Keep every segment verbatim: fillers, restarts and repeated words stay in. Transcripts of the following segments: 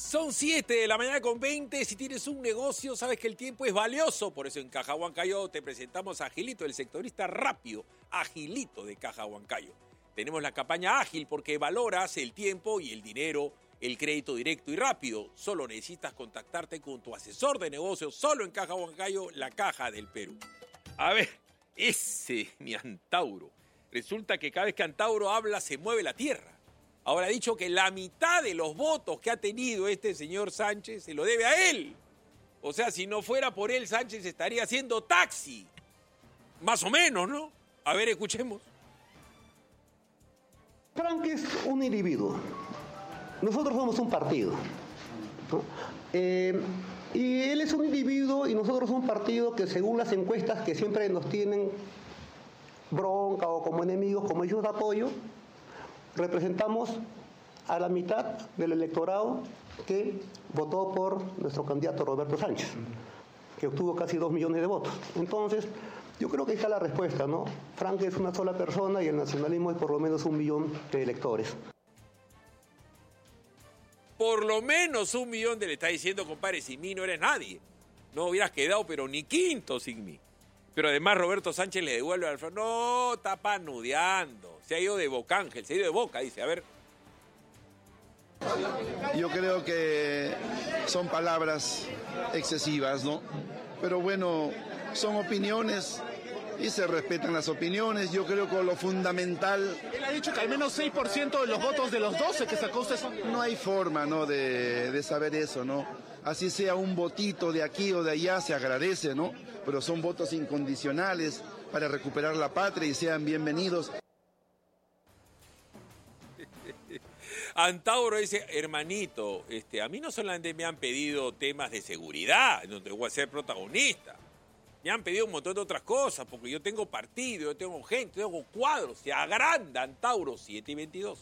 Son siete de la mañana con veinte. Si tienes un negocio, sabes que el tiempo es valioso. Por eso en Caja Huancayo te presentamos a Agilito, el sectorista rápido. Agilito de Caja Huancayo. Tenemos la campaña ágil porque valoras el tiempo y el dinero, el crédito directo y rápido. Solo necesitas contactarte con tu asesor de negocios. Solo en Caja Huancayo, la caja del Perú. A ver, ese mi Antauro. Resulta que cada vez que Antauro habla se mueve la tierra. Ahora ha dicho que la mitad de los votos que ha tenido este señor Sánchez se lo debe a él. O sea, si no fuera por él, Sánchez estaría haciendo taxi. Más o menos, ¿no? A ver, escuchemos. Frank es un individuo. Nosotros somos un partido, ¿no? Eh, y él es un individuo y nosotros un partido que según las encuestas que siempre nos tienen bronca o como enemigos, como ellos de apoyo, representamos a la mitad del electorado que votó por nuestro candidato Roberto Sánchez, que obtuvo casi dos millones de votos. Entonces, yo creo que ahí está la respuesta, ¿no? Frank es una sola persona y el nacionalismo es por lo menos un millón de electores. Por lo menos un millón de le está diciendo, compadre, sin mí no eres nadie. No hubieras quedado, pero ni quinto sin mí. Pero además Roberto Sánchez le devuelve al Alfredo. No, está panudeando. Se ha ido de Bocángel, se ha ido de Boca, dice. A ver. Yo creo que son palabras excesivas, ¿no? Pero bueno, son opiniones y se respetan las opiniones. Yo creo que lo fundamental... Él ha dicho que al menos seis por ciento de los votos de los doce que sacó usted son... No hay forma, ¿no?, de, de saber eso, ¿no? Así sea un votito de aquí o de allá, se agradece, ¿no? Pero son votos incondicionales para recuperar la patria y sean bienvenidos. Antauro dice, hermanito, este, a mí no solamente me han pedido temas de seguridad, donde voy a ser protagonista. Me han pedido un montón de otras cosas, porque yo tengo partido, yo tengo gente, yo tengo cuadros. Se agranda Antauro, siete y veintidós.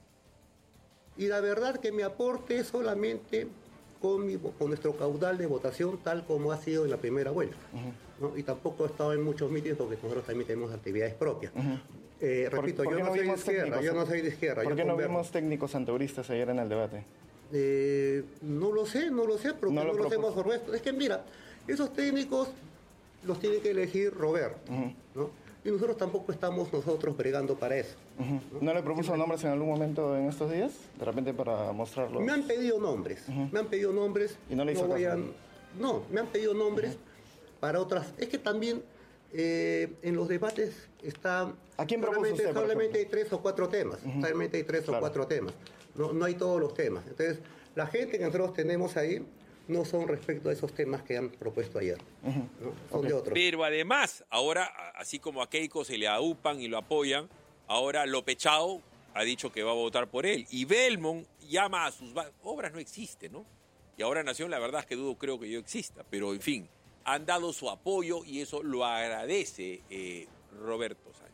Y la verdad que mi aporte es solamente con, mi, con nuestro caudal de votación, tal como ha sido en la primera vuelta. Uh-huh. ¿no? Y tampoco he estado en muchos mítines porque nosotros también tenemos actividades propias. Uh-huh. Eh, repito, ¿Por, por yo, no no soy de izquierda, yo no soy de izquierda. ¿Por yo qué no converso. vimos técnicos antauristas ayer en el debate? Eh, no lo sé, no lo sé, porque no, no lo, lo hemos Roberto. Es que mira, esos técnicos los tiene que elegir Roberto, uh-huh. ¿no? Y nosotros tampoco estamos nosotros bregando para eso. Uh-huh. ¿No, ¿No le propuso sí, nombres en algún momento en estos días? De repente para mostrarlos. Me han pedido nombres, uh-huh. me han pedido nombres. ¿Y no le hizo no, caso? vayan, no, me han pedido nombres uh-huh. para otras. Es que también eh, en los debates está... ¿A quién propuso usted, solamente hay tres o cuatro temas, uh-huh. solamente hay tres claro. o cuatro temas. No, no hay todos los temas. Entonces, la gente que nosotros tenemos ahí no son respecto a esos temas que han propuesto ayer, uh-huh. ¿no? Son okay. de otros. Pero además, ahora, así como a Keiko se le aupan y lo apoyan, ahora López Chao ha dicho que va a votar por él. Y Belmont llama a sus... Obras no existen, ¿no? Y ahora Nación, la verdad es que dudo, creo que yo exista. Pero, en fin, han dado su apoyo y eso lo agradece eh, Roberto Sánchez.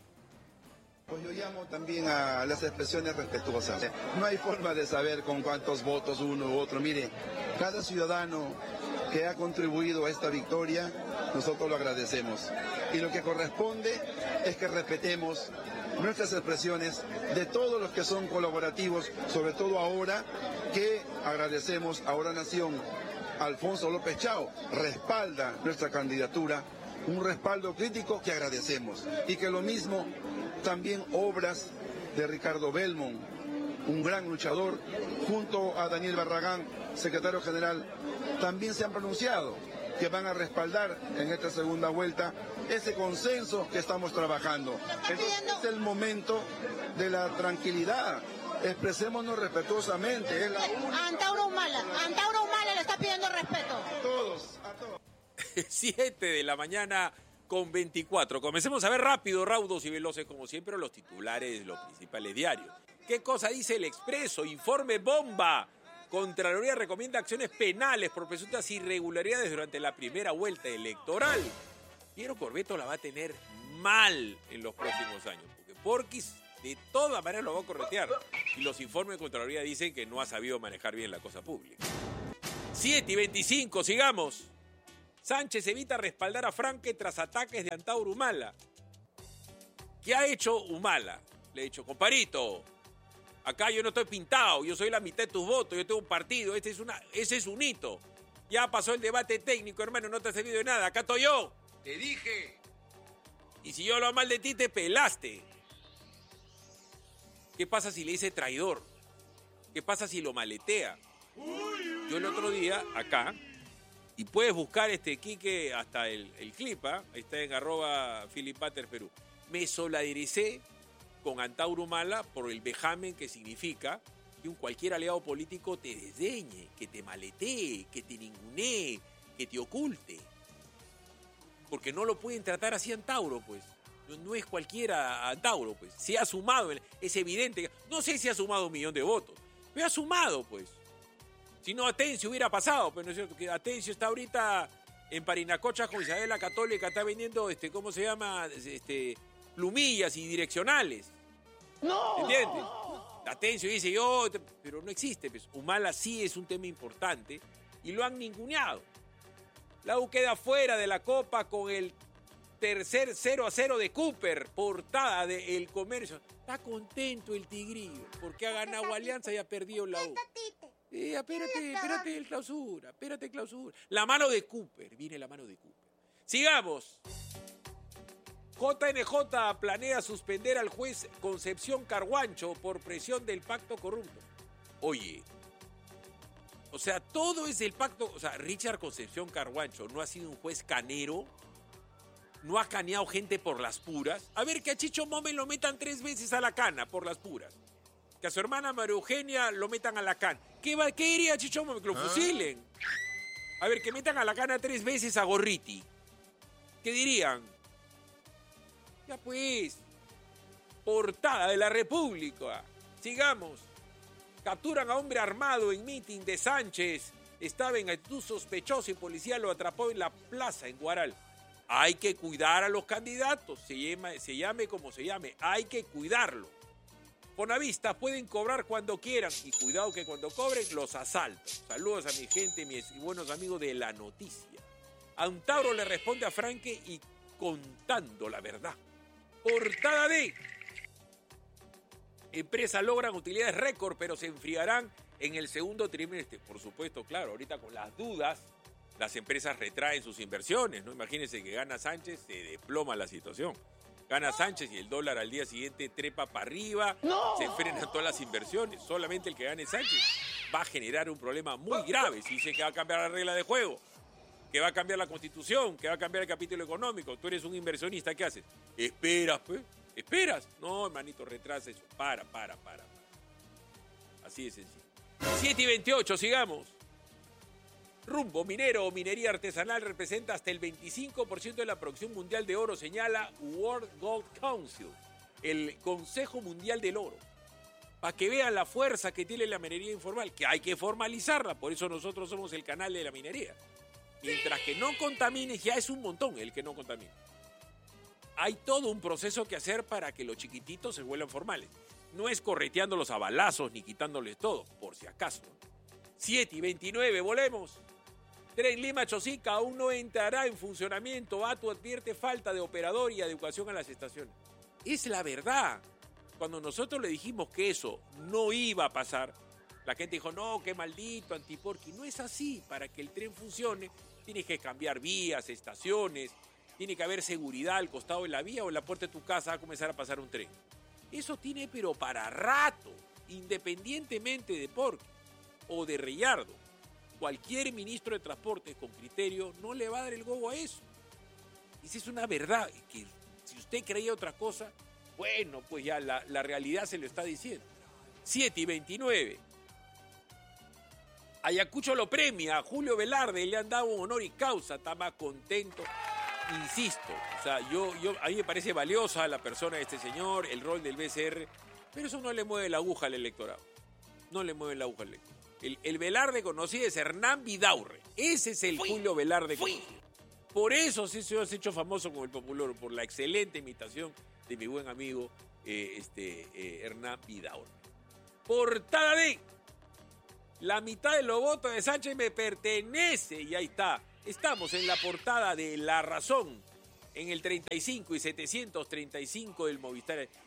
Pues yo llamo también a las expresiones respetuosas. No hay forma de saber con cuántos votos uno u otro. Mire, cada ciudadano que ha contribuido a esta victoria, nosotros lo agradecemos. Y lo que corresponde es que respetemos nuestras expresiones de todos los que son colaborativos, sobre todo ahora que agradecemos a Ahora Nación. Alfonso López Chao respalda nuestra candidatura, un respaldo crítico que agradecemos. Y que lo mismo... También obras de Ricardo Belmont, un gran luchador, junto a Daniel Barragán, secretario general, también se han pronunciado que van a respaldar en esta segunda vuelta ese consenso que estamos trabajando. Entonces, es el momento de la tranquilidad. Expresémonos respetuosamente. Es la... Antauro Humala, Antauro Humala le está pidiendo respeto. A todos, a todos. siete de la mañana... con veinticuatro. Comencemos a ver rápido, raudos y veloces, como siempre, los titulares de los principales diarios. ¿Qué cosa dice el Expreso? Informe bomba. Contraloría recomienda acciones penales por presuntas irregularidades durante la primera vuelta electoral. Piero Corbeto la va a tener mal en los próximos años, porque Porquis de todas maneras lo va a corretear. Y los informes de Contraloría dicen que no ha sabido manejar bien la cosa pública. siete y veinticinco, sigamos. Sánchez evita respaldar a Franque tras ataques de Antauro Humala. ¿Qué ha hecho Humala? Le ha dicho, comparito, Acá yo no estoy pintado, yo soy la mitad de tus votos, yo tengo un partido, este es una, ese es un hito. Ya pasó el debate técnico, hermano, no te ha servido de nada. Acá estoy yo. Te dije. Y si yo hablo mal de ti, te pelaste. ¿Qué pasa si le dice traidor? ¿Qué pasa si lo maletea? Yo el otro día, acá, y puedes buscar este Quique hasta el, el clip, ¿eh? Ahí está en arroba Philip Pater Perú. Me solidaricé con Antauro Humala por el vejamen que significa que un cualquier aliado político te desdeñe, que te maletee, que te ningunee, que te oculte. Porque no lo pueden tratar así Antauro, pues. No, no es cualquiera Antauro, pues. Se ha sumado, es evidente. No sé si ha sumado un millón de votos, pero ha sumado, pues. Si no, Atencio hubiera pasado, pero no es cierto que Atencio está ahorita en Parinacocha con Isabel la Católica, está vendiendo, este, ¿cómo se llama? Este, plumillas y direccionales. ¡No! ¿Entiendes? Atencio dice yo, pero no existe, pues. Humala sí es un tema importante y lo han ninguneado. La U queda fuera de la Copa con el tercer cero a cero de Cooper, portada de El Comercio. Está contento el Tigrillo porque ha ganado Alianza y ha perdido la U. Eh, espérate, espérate el clausura, espérate clausura. La mano de Cooper, viene la mano de Cooper. Sigamos. J N J planea suspender al juez Concepción Carhuancho por presión del pacto corrupto. Oye, o sea, todo es del pacto. O sea, Richard Concepción Carhuancho no ha sido un juez canero, no ha caneado gente por las puras. A ver, que a Chicho Momen lo metan tres veces a la cana por las puras. Que a su hermana María Eugenia lo metan a la cana. ¿Qué, va, qué diría Chicho Momen? Que lo fusilen. A ver, que metan a la cana tres veces a Gorriti. ¿Qué dirían? Ya pues, portada de la República. Sigamos. Capturan a hombre armado en mitin de Sánchez. Estaba en actitud sospechosa y policía lo atrapó en la plaza en Guaral. Hay que cuidar a los candidatos, se llame, se llame como se llame, hay que cuidarlo. Fonavistas pueden cobrar cuando quieran y cuidado que cuando cobren los asaltan. Saludos a mi gente, mis buenos amigos de La Noticia. Antauro le responde a Franque y contando la verdad. Portada de empresas logran utilidades récord, pero se enfriarán en el segundo trimestre. Por supuesto, claro, ahorita con las dudas, las empresas retraen sus inversiones, ¿no? Imagínense que gana Sánchez, se desploma la situación. Gana Sánchez y el dólar al día siguiente trepa para arriba, ¡no! Se frenan todas las inversiones. Solamente el que gane Sánchez va a generar un problema muy grave. Si dice que va a cambiar la regla de juego, que va a cambiar la Constitución, que va a cambiar el capítulo económico. Tú eres un inversionista, ¿qué haces? Esperas, pues. ¿Esperas? No, hermanito, retrasa eso. Para, para, para. Así de sencillo. siete y veintiocho, sigamos. Rumbo minero o minería artesanal representa hasta el veinticinco por ciento de la producción mundial de oro, señala World Gold Council, el Consejo Mundial del Oro. Para que vean la fuerza que tiene la minería informal, que hay que formalizarla, por eso nosotros somos el canal de la minería. Mientras que no contamines, ya es un montón el que no contamine. Hay todo un proceso que hacer para que los chiquititos se vuelvan formales. No es correteándolos a balazos ni quitándoles todo, por si acaso. siete y veintinueve, volvemos. Tren Lima-Chosica aún no entrará en funcionamiento. ATU advierte falta de operador y adecuación a las estaciones. Es la verdad. Cuando nosotros le dijimos que eso no iba a pasar, la gente dijo, no, qué maldito, antiporqui. No es así. Para que el tren funcione, tienes que cambiar vías, estaciones, tiene que haber seguridad al costado de la vía o en la puerta de tu casa va a comenzar a pasar un tren. Eso tiene, pero para rato, independientemente de Porqui o de Reyardo. Cualquier ministro de Transportes con criterio no le va a dar el gogo a eso. Esa es una verdad. Que si usted creía otra cosa, bueno, pues ya la, la realidad se lo está diciendo. siete y veintinueve. Ayacucho lo premia. A Julio Velarde le han dado un honor y causa. Está más contento. Insisto, o sea, yo, yo, a mí me parece valiosa la persona de este señor, el rol del B C R, pero eso no le mueve la aguja al electorado. No le mueve la aguja al electorado. El, el Velarde conocido es Hernán Vidaurre. Ese es el fui, Julio Velarde conocido. Por eso sí se ha hecho famoso con el popular, por la excelente imitación de mi buen amigo eh, este, eh, Hernán Vidaurre. Portada de la mitad de los votos de Sánchez me pertenece, y ahí está. Estamos en la portada de La Razón, en el treinta y cinco y setecientos treinta y cinco del Movistar.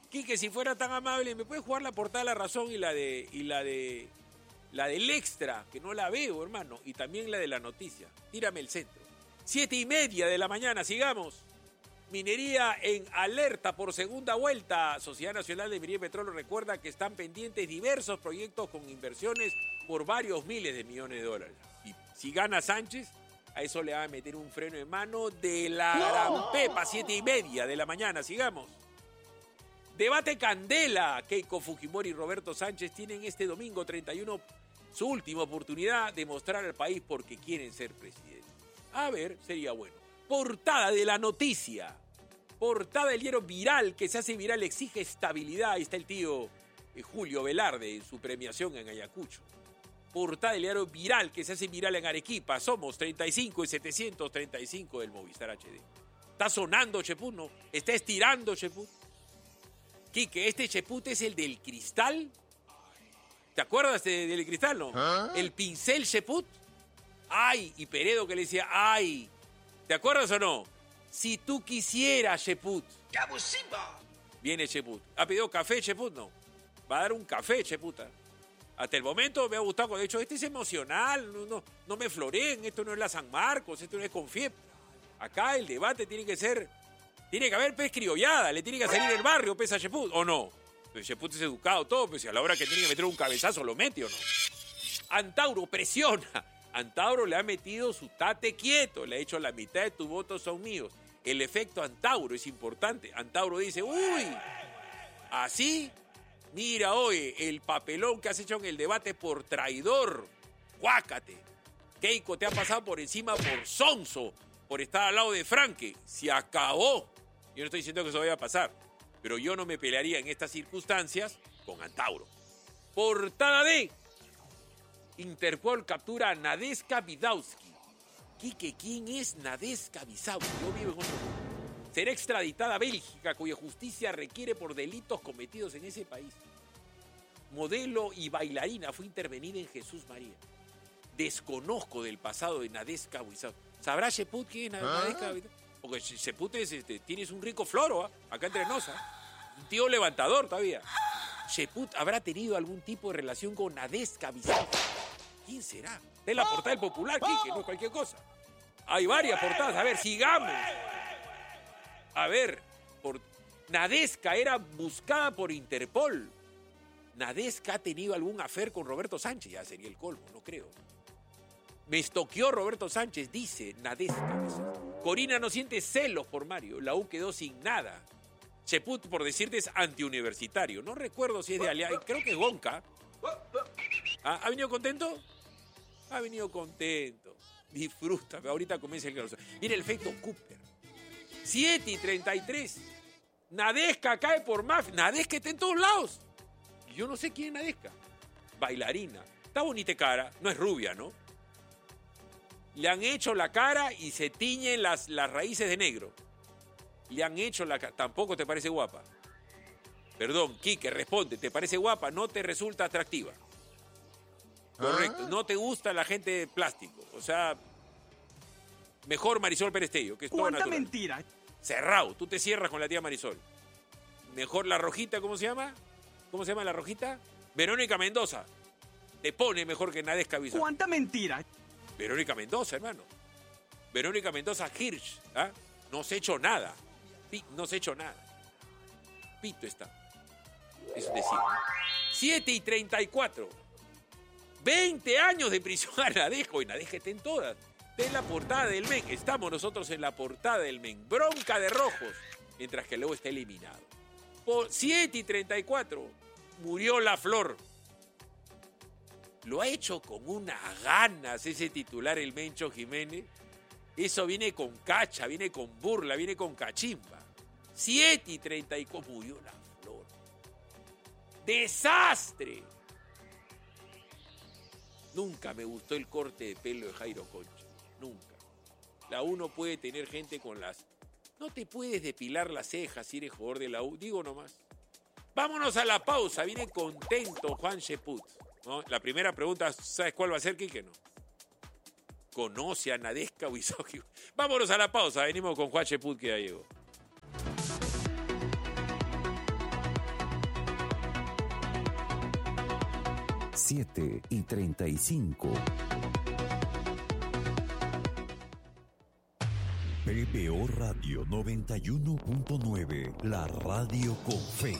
Quique, si fuera tan amable, ¿me puedes jugar la portada de La Razón y la de y la de la del Extra, que no la veo, hermano, y también la de La Noticia? Tírame el centro. Siete y media de la mañana, sigamos. Minería en alerta por segunda vuelta. Sociedad Nacional de Minería y Petróleo recuerda que están pendientes diversos proyectos con inversiones por varios miles de millones de dólares. Y si gana Sánchez, a eso le va a meter un freno de mano de la ¡no! gran pepa. Siete y media de la mañana, sigamos. Debate Candela. Keiko Fujimori y Roberto Sánchez tienen este domingo treinta y uno su última oportunidad de mostrar al país por qué quieren ser presidentes. A ver, sería bueno. Portada de La Noticia. Portada del diario Viral, que se hace viral, exige estabilidad. Ahí está el tío eh, Julio Velarde en su premiación en Ayacucho. Portada del diario Viral, que se hace viral en Arequipa. Somos treinta y cinco y setecientos treinta y cinco del Movistar H D. Está sonando Cheput, ¿no? Está estirando Cheput. Quique, este Cheput es el del cristal. ¿Te acuerdas de, del cristal, no? ¿Ah? El pincel Cheput. Ay, y Peredo que le decía, ay. ¿Te acuerdas o no? Si tú quisieras, Cheput. ¡Qué abusivo! Viene Cheput. ¿Ha pedido café, Cheput? No. Va a dar un café, Cheputa. Hasta el momento me ha gustado. De hecho, este es emocional. No, no, no me floreen. Esto no es la San Marcos. Esto no es Confiep. Acá el debate tiene que ser... Tiene que haber pez criollada. Le tiene que salir el barrio, pez a Cheput. ¿O no? Pues Cheput es educado todo. Pues a la hora que tiene que meter un cabezazo, ¿lo mete o no? Antauro presiona. Antauro le ha metido su tate quieto, le ha dicho la mitad de tus votos son míos. El efecto Antauro es importante. Antauro dice, uy, así, mira, oye, el papelón que has hecho en el debate por traidor, guácate. Keiko te ha pasado por encima por sonso, por estar al lado de Franque. Se acabó. Yo no estoy diciendo que eso vaya a pasar, pero yo no me pelearía en estas circunstancias con Antauro. Portada de... Interpol captura a Nadeska Vidauski. Quique, ¿quién es Nadeska Vidauski? Yo vivo en otro mundo. Será extraditada a Bélgica, cuya justicia requiere por delitos cometidos en ese país. Modelo y bailarina fue intervenida en Jesús María. Desconozco del pasado de Nadeska Vidauski. ¿Sabrá Cheput quién es Nadeska Vidauski? Porque Cheput es, este, tienes un rico floro, ¿eh? Acá entre nos, ¿eh? Un tío levantador todavía. Cheput habrá tenido algún tipo de relación con Nadeska Vidauski. ¿Quién será? Es la portada del Popular, Quique, no es cualquier cosa. Hay varias portadas. A ver, sigamos. A ver, por... Nadeska era buscada por Interpol. Nadeska ha tenido algún affair con Roberto Sánchez. Ya sería el colmo, no creo. Me estoqueó Roberto Sánchez, dice Nadeska. Corina no siente celos por Mario. La U quedó sin nada. Cheput, por decirte, es antiuniversitario. No recuerdo si es de Alianza. Creo que es Gonca. ¿Ah, ¿Ha venido contento? Ha venido contento. Disfruta. Ahorita comienza el calor. Mira el efecto Cooper. siete y treinta y tres. Nadeska cae por mafia. Nadeska está en todos lados. Yo no sé quién es Nadeska. Bailarina. Está bonita cara. No es rubia, ¿no? Le han hecho la cara y se tiñen las, las raíces de negro. Le han hecho la cara. ¿Tampoco te parece guapa? Perdón, Quique, responde. ¿Te parece guapa? ¿No te resulta atractiva? Correcto. ¿No te gusta la gente de plástico? O sea, mejor Marisol Perestello, que es todo natural. ¿Cuánta mentira? Cerrado. Tú te cierras con la tía Marisol. Mejor la rojita, ¿cómo se llama? ¿Cómo se llama la rojita? Verónica Mendoza. Te pone mejor que Nadeska Vidauski. ¿Cuánta mentira? Verónica Mendoza, hermano. Verónica Mendoza Hirsch. ¿Ah? No se ha hecho nada. No se ha hecho nada. Pito está. Es decir, siete y treinta y cuatro. veinte años de prisión a Nadeja. Y Nadeja está en todas. Está en la portada del M E N. Estamos nosotros en la portada del M E N. Bronca de rojos. Mientras que luego está eliminado. Por siete y treinta y cuatro. Murió La Flor. Lo ha hecho con unas ganas ese titular, el Mencho Jiménez. Eso viene con cacha, viene con burla, viene con cachimba. siete y treinta y cuatro. Murió La Flor. ¡Desastre! Nunca me gustó el corte de pelo de Jairo Concha. Nunca. La U no puede tener gente con las... No te puedes depilar las cejas si eres jugador de la U. Digo nomás. Vámonos a la pausa. Viene contento Juan Cheput, ¿no? La primera pregunta, ¿sabes cuál va a ser, Quique? No. ¿Conoce a Nadeska Vidauski? Vámonos a la pausa. Venimos con Juan Cheput, que ya llegó. siete y treinta y cinco. P B O Radio noventa y uno punto nueve, la radio con fe.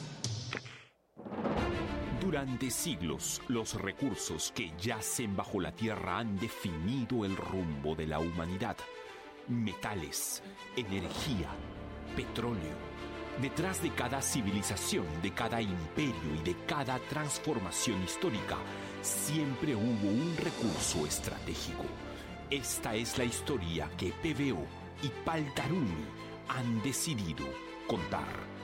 Durante siglos, los recursos que yacen bajo la tierra han definido el rumbo de la humanidad. Metales, energía, petróleo. Detrás de cada civilización, de cada imperio y de cada transformación histórica, siempre hubo un recurso estratégico. Esta es la historia que P B O y Paltarumi han decidido contar.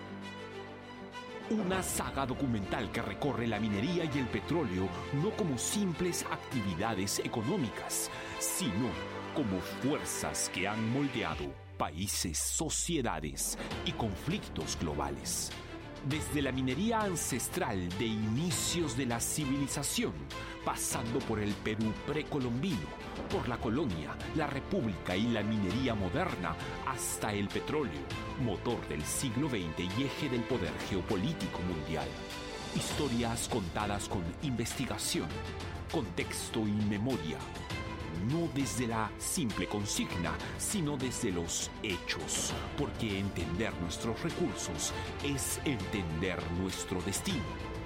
Una saga documental que recorre la minería y el petróleo no como simples actividades económicas, sino como fuerzas que han moldeado países, sociedades y conflictos globales. Desde la minería ancestral de inicios de la civilización, pasando por el Perú precolombino, por la colonia, la república y la minería moderna, hasta el petróleo, motor del siglo veinte y eje del poder geopolítico mundial. Historias contadas con investigación, contexto y memoria. No desde la simple consigna, sino desde los hechos, porque entender nuestros recursos es entender nuestro destino.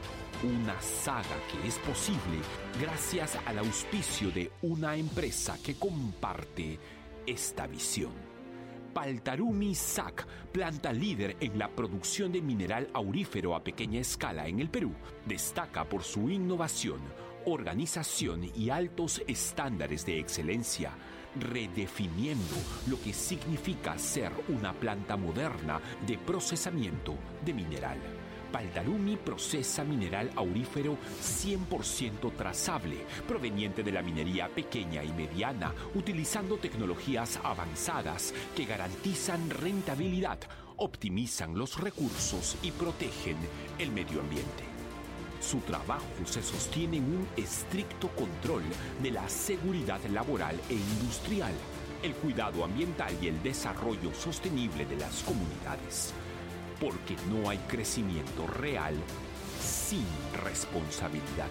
Una saga que es posible gracias al auspicio de una empresa que comparte esta visión. Paltarumi S A C, planta líder en la producción de mineral aurífero a pequeña escala en el Perú, destaca por su innovación, organización y altos estándares de excelencia, redefiniendo lo que significa ser una planta moderna de procesamiento de mineral. Paltarumi procesa mineral aurífero cien por ciento trazable, proveniente de la minería pequeña y mediana, utilizando tecnologías avanzadas que garantizan rentabilidad, optimizan los recursos y protegen el medio ambiente. Su trabajo se sostiene en un estricto control de la seguridad laboral e industrial, el cuidado ambiental y el desarrollo sostenible de las comunidades. Porque no hay crecimiento real sin responsabilidad.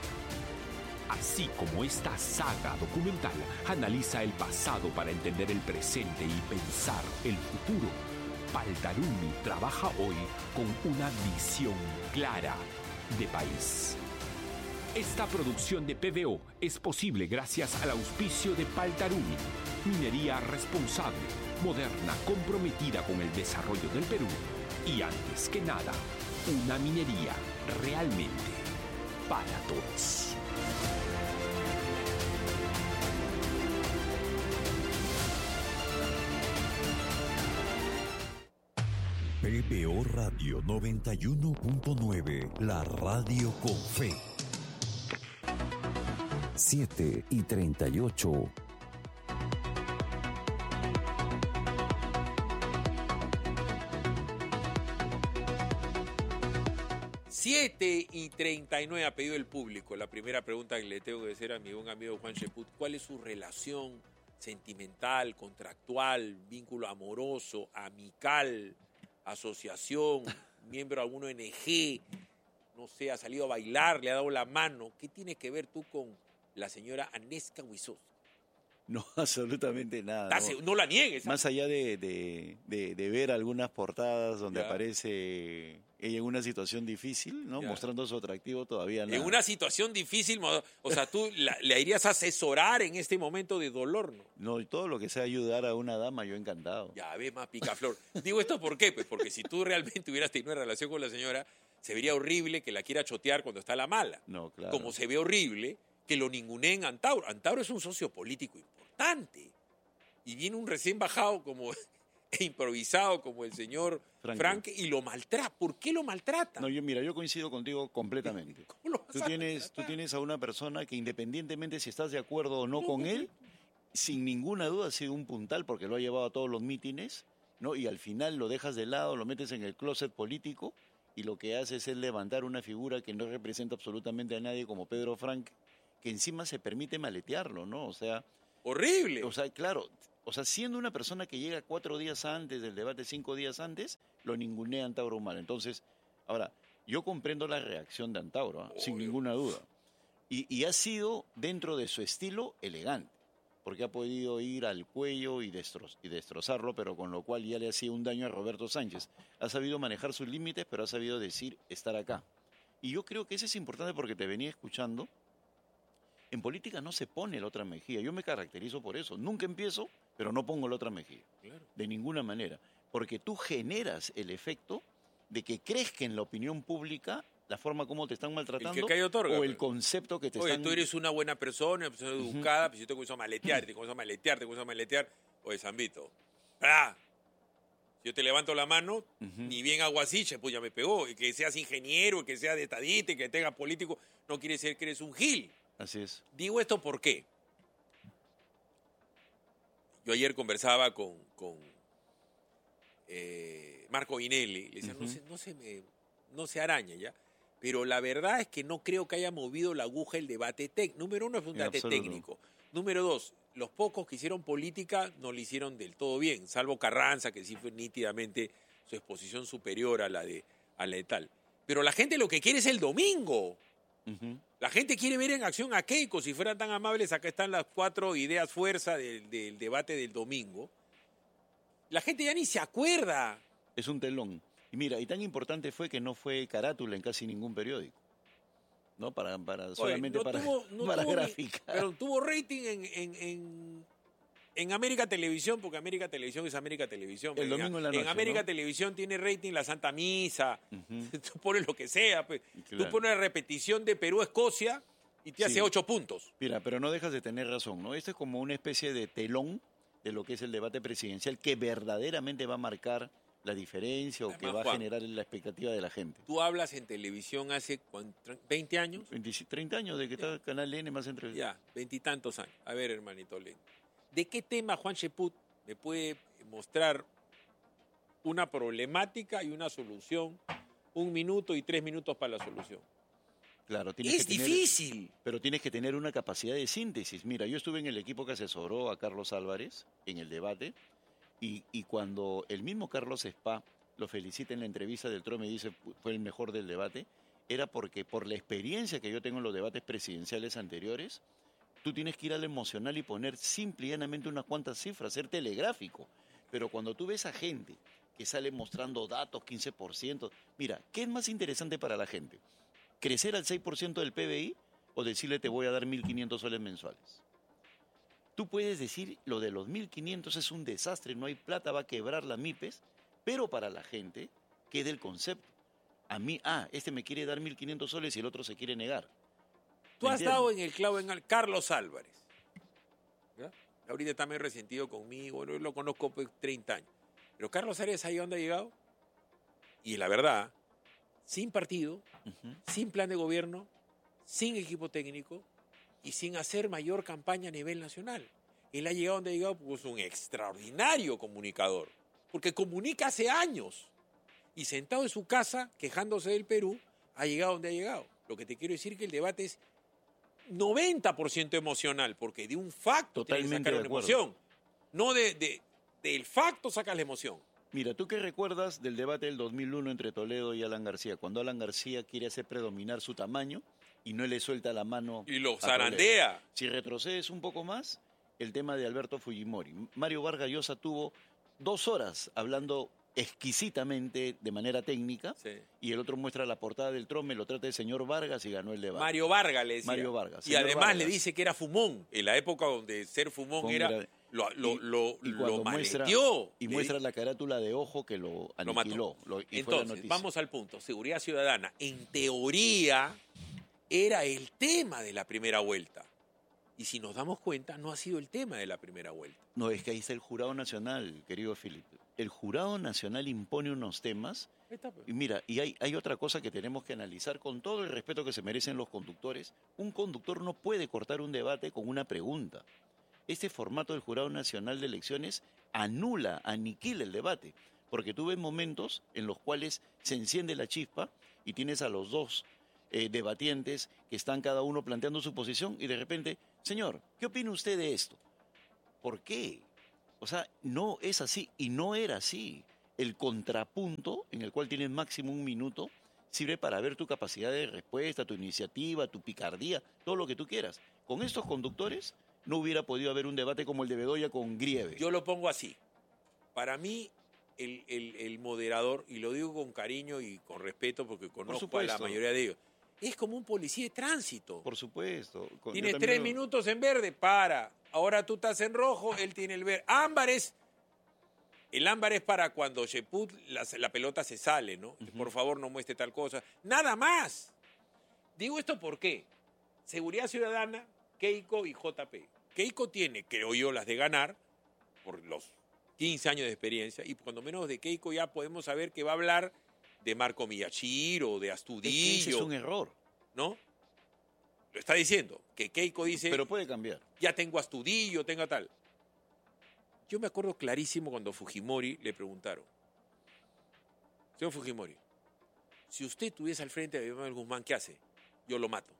Así como esta saga documental analiza el pasado para entender el presente y pensar el futuro, Paltarumi trabaja hoy con una visión clara de país. Esta producción de P B O es posible gracias al auspicio de Paltarumi, minería responsable, moderna, comprometida con el desarrollo del Perú y, antes que nada, una minería realmente para todos. P B O Radio noventa y uno punto nueve, la radio con fe. siete y treinta y ocho. siete y treinta y nueve ha pedido el público. La primera pregunta que le tengo que hacer a mi buen amigo Juan Cheput: ¿cuál es su relación sentimental, contractual, vínculo amoroso, amical, asociación, miembro de alguna O N G? No sé, ha salido a bailar, le ha dado la mano. ¿Qué tiene que ver tú con la señora Anesca Huizos? No, absolutamente nada. No, no la niegues. Más allá de, de, de, de ver algunas portadas donde ya. aparece ella en una situación difícil, ¿no? Ya. Mostrando su atractivo, todavía nada. En una situación difícil, o sea, tú la, le irías a asesorar en este momento de dolor, ¿no? No, y todo lo que sea ayudar a una dama, yo encantado. Ya ves, más picaflor. Digo esto ¿por qué? Pues porque si tú realmente hubieras tenido una relación con la señora, se vería horrible que la quiera chotear cuando está la mala. No, claro. Como se ve horrible que lo ninguneen Antauro. Antauro es un socio político importante. Y viene un recién bajado como e improvisado como el señor Frank, Frank y lo maltrata. ¿Por qué lo maltrata? No, yo mira, yo coincido contigo completamente. ¿Cómo lo vas tú a tienes, tú tienes a una persona que, independientemente si estás de acuerdo o no con él, sin ninguna duda ha sido un puntal porque lo ha llevado a todos los mítines, ¿no? Y al final lo dejas de lado, lo metes en el closet político y lo que haces es levantar una figura que no representa absolutamente a nadie como Pedro Frank, que encima se permite maletearlo, ¿no? O sea... ¡horrible! O sea, claro, o sea, siendo una persona que llega cuatro días antes del debate, cinco días antes, lo ningunea Antauro Humala. Entonces, ahora, yo comprendo la reacción de Antauro, ¿eh? Sin ninguna duda. Y, y ha sido, dentro de su estilo, elegante, porque ha podido ir al cuello y, destroz, y destrozarlo, pero con lo cual ya le hacía un daño a Roberto Sánchez. Ha sabido manejar sus límites, pero ha sabido decir, estar acá. Y yo creo que eso es importante porque te venía escuchando. En política no se pone la otra mejilla. Yo me caracterizo por eso. Nunca empiezo, pero no pongo la otra mejilla. Claro. De ninguna manera. Porque tú generas el efecto de que crees que en la opinión pública la forma como te están maltratando el que otorga, o el concepto que te oye, están... Oye, tú eres una buena persona, una persona educada, uh-huh. Pues yo te comienzo a maletear, te comienzo a maletear, te comienzo a maletear. Oye, Zambito, ¡ah! Yo te levanto la mano, uh-huh. Ni bien hago así, pues ya me pegó. Y que seas ingeniero, que seas de estadista, que tengas político, no quiere decir que eres un gil. Así es. Digo esto ¿por qué? Yo ayer conversaba con, con eh, Marco Vinelli, le decía, uh-huh. no, se, no, se me, no se araña ya, pero la verdad es que no creo que haya movido la aguja el debate técnico. Número uno es un en debate absoluto. técnico. Número dos, los pocos que hicieron política no lo hicieron del todo bien, salvo Carranza, que sí fue nítidamente su exposición superior a la de, a la de tal. Pero la gente lo que quiere es el domingo. Uh-huh. La gente quiere ver en acción a Keiko. Si fueran tan amables, acá están las cuatro ideas fuerza del, del debate del domingo. La gente ya ni se acuerda. Es un telón. Y mira, y tan importante fue que no fue carátula en casi ningún periódico. ¿No? Para, para, Oye, solamente no para, tuvo, no para tuvo gráfica. Ni, pero tuvo rating en, en, en, en América Televisión, porque América Televisión es América Televisión. El domingo en la noche, En América ¿no? Televisión tiene rating la Santa Misa. Uh-huh. Tú pones lo que sea. Pues. Claro. Tú pones la repetición de Perú-Escocia y te sí. hace ocho puntos. Mira, pero no dejas de tener razón, ¿no? Esto es como una especie de telón de lo que es el debate presidencial que verdaderamente va a marcar la diferencia o Además, que va Juan, a generar la expectativa de la gente. Tú hablas en televisión hace veinte años. veinte, treinta años de que está el Canal N más entre... Ya, veintitantos años. A ver, hermanito Len. ¿De qué tema Juan Cheput me puede mostrar una problemática y una solución? Un minuto y tres minutos para la solución. Claro, tienes es que tener, difícil. Pero tienes que tener una capacidad de síntesis. Mira, yo estuve en el equipo que asesoró a Carlos Álvarez en el debate. Y, y cuando el mismo Carlos Spa lo felicita en la entrevista del Trome y dice fue el mejor del debate, era porque por la experiencia que yo tengo en los debates presidenciales anteriores, tú tienes que ir al emocional y poner simple y llanamente unas cuantas cifras, ser telegráfico. Pero cuando tú ves a gente que sale mostrando datos, quince por ciento, mira, ¿qué es más interesante para la gente? ¿Crecer al seis por ciento del P B I o decirle te voy a dar mil quinientos soles mensuales? Tú puedes decir, lo de los mil quinientos es un desastre, no hay plata, va a quebrar la MIPES, pero para la gente queda el concepto. A mí, ah, este me quiere dar mil quinientos soles y el otro se quiere negar. Tú has estado en el clavo en el Carlos Álvarez. ¿Ya? Ahorita está medio resentido conmigo, yo lo conozco por treinta años. Pero Carlos Álvarez, ¿ahí dónde ha llegado? Y la verdad, sin partido, uh-huh. sin plan de gobierno, sin equipo técnico, y sin hacer mayor campaña a nivel nacional. Él ha llegado donde ha llegado pues un extraordinario comunicador, porque comunica hace años. Y sentado en su casa, quejándose del Perú, ha llegado donde ha llegado. Lo que te quiero decir es que el debate es noventa por ciento emocional, porque de un facto tienes que sacar una emoción. No de, de, del facto sacas la emoción. Mira, ¿tú qué recuerdas del debate del dos mil uno entre Toledo y Alan García? Cuando Alan García quiere hacer predominar su tamaño y no le suelta la mano. Y lo zarandea. Si retrocedes un poco más, el tema de Alberto Fujimori. Mario Vargas Llosa tuvo dos horas hablando exquisitamente de manera técnica, sí. Y el otro muestra la portada del Trome, lo trata de señor Vargas y ganó el debate. Mario Vargas le decía. Mario Vargas. Y además Vargas. Le dice que era fumón, en la época donde ser fumón Fumón era... era lo lo, y, lo, y lo muestra, maleteó. Y muestra la carátula de ojo que lo aniquiló. Lo, y Entonces, vamos al punto. Seguridad ciudadana. En teoría, era el tema de la primera vuelta. Y si nos damos cuenta, no ha sido el tema de la primera vuelta. No, es que ahí está el Jurado Nacional, querido Felipe. El Jurado Nacional impone unos temas. Y mira, y hay, hay otra cosa que tenemos que analizar con todo el respeto que se merecen los conductores. Un conductor no puede cortar un debate con una pregunta. Este formato del Jurado Nacional de Elecciones anula, aniquila el debate. Porque tú ves momentos en los cuales se enciende la chispa y tienes a los dos eh, debatientes que están cada uno planteando su posición y de repente, señor, ¿qué opina usted de esto? ¿Por qué? O sea, no es así y no era así. El contrapunto, en el cual tienes máximo un minuto, sirve para ver tu capacidad de respuesta, tu iniciativa, tu picardía, todo lo que tú quieras. Con estos conductores no hubiera podido haber un debate como el de Bedoya con Grieve. Yo lo pongo así. Para mí, el, el, el moderador, y lo digo con cariño y con respeto porque conozco a la mayoría de ellos, es como un policía de tránsito. Por supuesto. Con, Tienes tres lo... minutos en verde, para. Ahora tú estás en rojo, él tiene el verde. Ámbar es... El ámbar es para cuando Sheput, la, la pelota se sale, ¿no? Uh-huh. Por favor, no muestre tal cosa. Nada más. Digo esto ¿por qué? Seguridad Ciudadana, Keiko y J P. Keiko tiene, creo yo, las de ganar por los quince años de experiencia y cuando menos de Keiko ya podemos saber que va a hablar de Marco Miyashiro, de Astudillo. Es que ese es un error. ¿No? Lo está diciendo, que Keiko dice... Pero puede cambiar. Ya tengo Astudillo, tengo tal. Yo me acuerdo clarísimo cuando Fujimori le preguntaron, señor Fujimori, si usted estuviese al frente de Abimael Guzmán, ¿qué hace? Yo lo mato.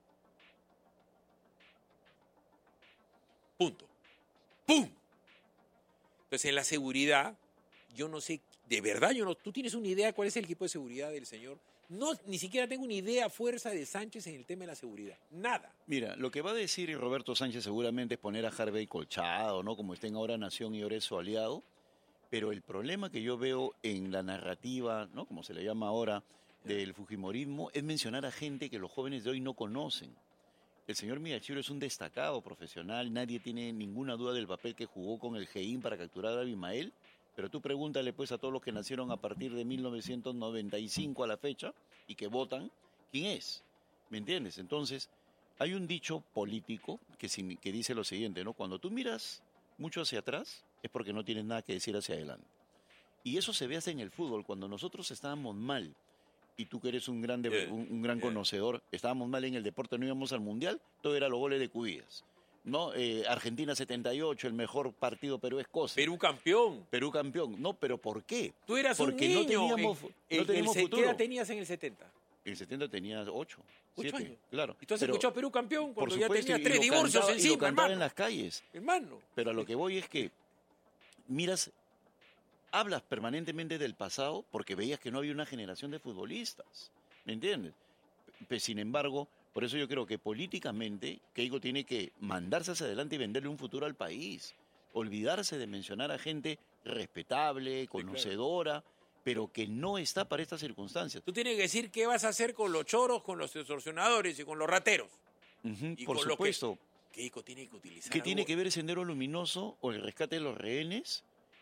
Punto. ¡Pum! Entonces, en la seguridad, yo no sé, de verdad, yo no, ¿tú tienes una idea cuál es el equipo de seguridad del señor? No, ni siquiera tengo una idea fuerza de Sánchez en el tema de la seguridad. Nada. Mira, lo que va a decir Roberto Sánchez seguramente es poner a Harvey colchado, ¿no? Como estén ahora Nación y ahora es su aliado. Pero el problema que yo veo en la narrativa, ¿no? Como se le llama ahora, del fujimorismo, es mencionar a gente que los jóvenes de hoy no conocen. El señor Miyashiro es un destacado profesional, nadie tiene ninguna duda del papel que jugó con el G I M para capturar a Abimael. Pero tú pregúntale pues a todos los que nacieron a partir de mil novecientos noventa y cinco a la fecha y que votan, ¿quién es? ¿Me entiendes? Entonces, hay un dicho político que, que dice lo siguiente, ¿no? Cuando tú miras mucho hacia atrás es porque no tienes nada que decir hacia adelante. Y eso se ve hasta en el fútbol. Cuando nosotros estábamos mal, y tú que eres un, grande, yeah, un, un gran yeah. conocedor, estábamos mal en el deporte, no íbamos al Mundial, todo era los goles de Cubillas. ¿No? Eh, Argentina setenta y ocho, el mejor partido Perú-Escocia. Perú campeón. Perú campeón. No, pero ¿por qué? Tú eras Porque un niño. no teníamos, en, no teníamos el, futuro. ¿Qué edad tenías en el setenta? En el setenta tenía ocho. ¿Ocho años? Claro. ¿Y tú has pero, escuchado Perú campeón cuando supuesto, ya tenías y, tres y divorcios cantaba, encima, y lo cantaba hermano? en las calles. Hermano. Pero a lo que voy es que miras, hablas permanentemente del pasado porque veías que no había una generación de futbolistas. ¿Me entiendes? Pues, sin embargo, por eso yo creo que políticamente Keiko tiene que mandarse hacia adelante y venderle un futuro al país. Olvidarse de mencionar a gente respetable, conocedora, sí, claro, pero que no está para estas circunstancias. Tú tienes que decir qué vas a hacer con los choros, con los extorsionadores y con los rateros. Uh-huh, y por con supuesto. Lo que Keiko tiene que utilizar. ¿Qué algo? tiene que ver el Sendero Luminoso o el rescate de los rehenes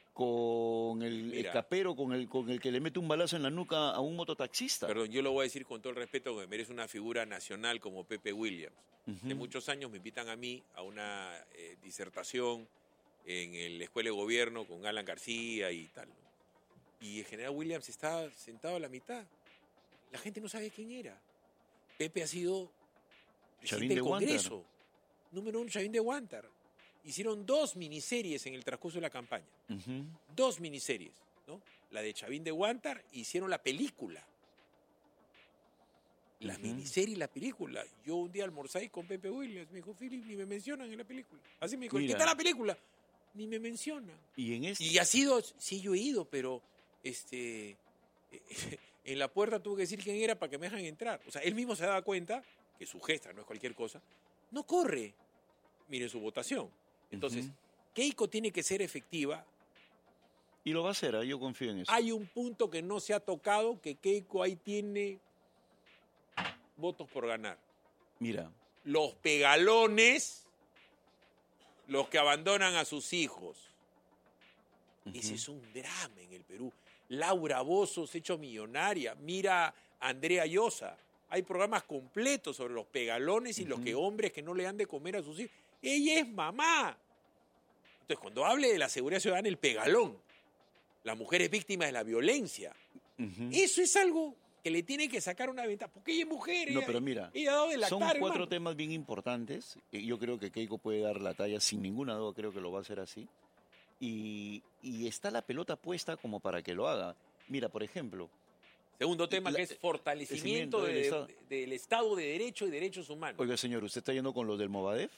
con el, el capero, con el, con el que le mete un balazo en la nuca a un mototaxista? Perdón, yo lo voy a decir con todo el respeto que merece una figura nacional como Pepe Williams. Uh-huh. Hace muchos años me invitan a mí a una eh, disertación en la Escuela de Gobierno con Alan García y tal, ¿no? Y el general Williams está sentado a la mitad. La gente no sabe quién era. Pepe ha sido presidente del Congreso. Número uno, Chavín de Huántar. Hicieron dos miniseries en el transcurso de la campaña. Uh-huh. Dos miniseries, ¿no? La de Chavín de Huántar, hicieron la película. La uh-huh. miniserie y la película. Yo un día almorcé con Pepe Williams. Me dijo, Philip, ni me mencionan en la película. Así me dijo, ¿qué tal la película? Ni me mencionan. Y en este... Y ha sido, sí, yo he ido, pero este, en la puerta tuve que decir quién era para que me dejan entrar. O sea, él mismo se daba cuenta que su gesta no es cualquier cosa. No corre. Miren su votación. Entonces, uh-huh. Keiko tiene que ser efectiva. Y lo va a hacer, ¿eh? Yo confío en eso. Hay un punto que no se ha tocado, que Keiko ahí tiene votos por ganar. Mira. Los pegalones, los que abandonan a sus hijos. Uh-huh. Ese es un drama en el Perú. Laura Bozos, hecho millonaria. Mira a Andrea Llosa. Hay programas completos sobre los pegalones y uh-huh. los que hombres que no le dan de comer a sus hijos. Ella es mamá. Entonces, cuando hable de la seguridad ciudadana, el pegalón. La mujer es víctima de la violencia. Uh-huh. Eso es algo que le tiene que sacar una ventaja. Porque ella es mujer. No, ella, pero mira, ella ha dado de lactar, son cuatro hermano. temas bien importantes. Yo creo que Keiko puede dar la talla sin ninguna duda. Creo que lo va a hacer así. Y, y está la pelota puesta como para que lo haga. Mira, por ejemplo... Segundo tema, la, que es fortalecimiento de, del, Estado. De, del Estado de Derecho y Derechos Humanos. Oiga, señor, ¿usted está yendo con los del Movadef?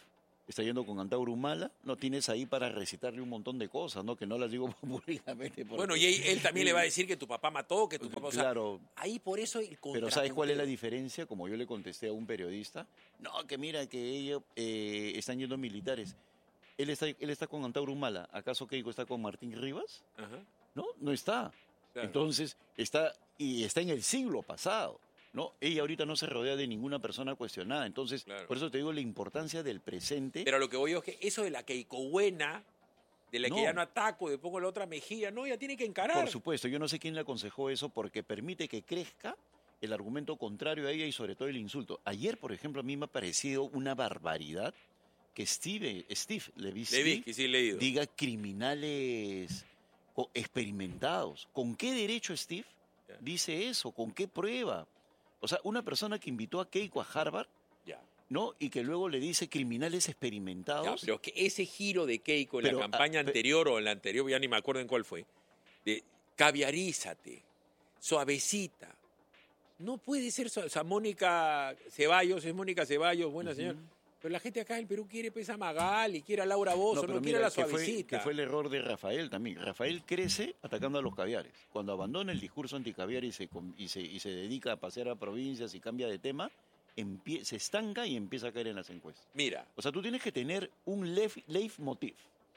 está yendo con Antauro Humala, no tienes ahí para recitarle un montón de cosas, ¿no? Que no las digo públicamente. Porque... Bueno, y él, él también le va a decir que tu papá mató, que tu papá... O sea, claro. Ahí por eso el Pero ¿sabes cuál es la diferencia? Como yo le contesté a un periodista, no, que mira, que ellos eh, están yendo militares. Él está, él está con Antauro Humala. ¿Acaso Keiko está con Martín Rivas? Ajá. No, no está. Claro. Entonces, está, y está en el siglo pasado. ¿No? Ella ahorita no se rodea de ninguna persona cuestionada. Entonces, claro. Por eso te digo la importancia del presente. Pero lo que voy yo es que eso de la Keiko buena, de la no. que ya no ataco, de pongo la otra mejilla, no, ya tiene que encarar. Por supuesto, yo no sé quién le aconsejó eso porque permite que crezca el argumento contrario a ella y sobre todo el insulto. Ayer, por ejemplo, a mí me ha parecido una barbaridad que Steve, Steve Levitsky, Levitsky sí, leído. diga criminales experimentados. ¿Con qué derecho Steve yeah. dice eso? ¿Con qué prueba? O sea, una persona que invitó a Keiko a Harvard, ya. ¿no? Y que luego le dice criminales experimentados. Ya, pero que ese giro de Keiko en pero, la campaña ah, anterior o en la anterior, ya ni me acuerdo en cuál fue, de caviarízate, suavecita. No puede ser suave. O sea, Mónica Ceballos, es Mónica Ceballos, buena uh-huh. señora. Pero la gente acá en el Perú quiere pues a Magali, quiere a Laura Bozzo, no, no quiere a la suavecita. Que fue, que fue el error de Rafael también. Rafael crece atacando a los caviares. Cuando abandona el discurso anticaviar y se, y se, y se dedica a pasear a provincias y cambia de tema, empie, se estanca y empieza a caer en las encuestas. Mira. O sea, tú tienes que tener un leitmotiv,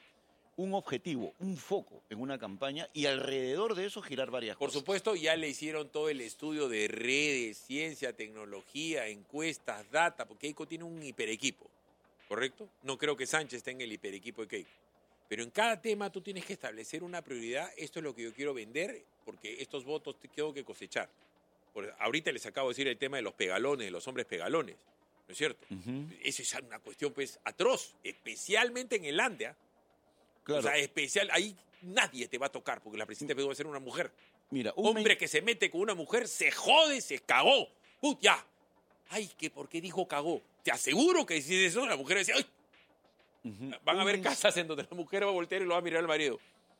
un objetivo, un foco en una campaña y alrededor de eso girar varias Por cosas. Por supuesto, ya le hicieron todo el estudio de redes, ciencia, tecnología, encuestas, data, porque Keiko tiene un hiperequipo, ¿correcto? No creo que Sánchez tenga el hiperequipo de Keiko. Pero en cada tema tú tienes que establecer una prioridad. Esto es lo que yo quiero vender, porque estos votos tengo que cosechar. Por, ahorita les acabo de decir el tema de los pegalones, de los hombres pegalones, ¿no es cierto? Uh-huh. Eso es una cuestión pues atroz, especialmente en el Andia. Claro. O sea, especial, ahí nadie te va a tocar, porque la presidenta va a ser una mujer. Mira, un hombre men... que se mete con una mujer se jode, se cagó. Uh, ya. Ay, ¿qué, ¿por qué dijo cagó? Te aseguro que si eso, la mujer decía, ¡ay! Uh-huh. Van a haber men... casas en donde la mujer va a voltear y lo va a mirar al marido.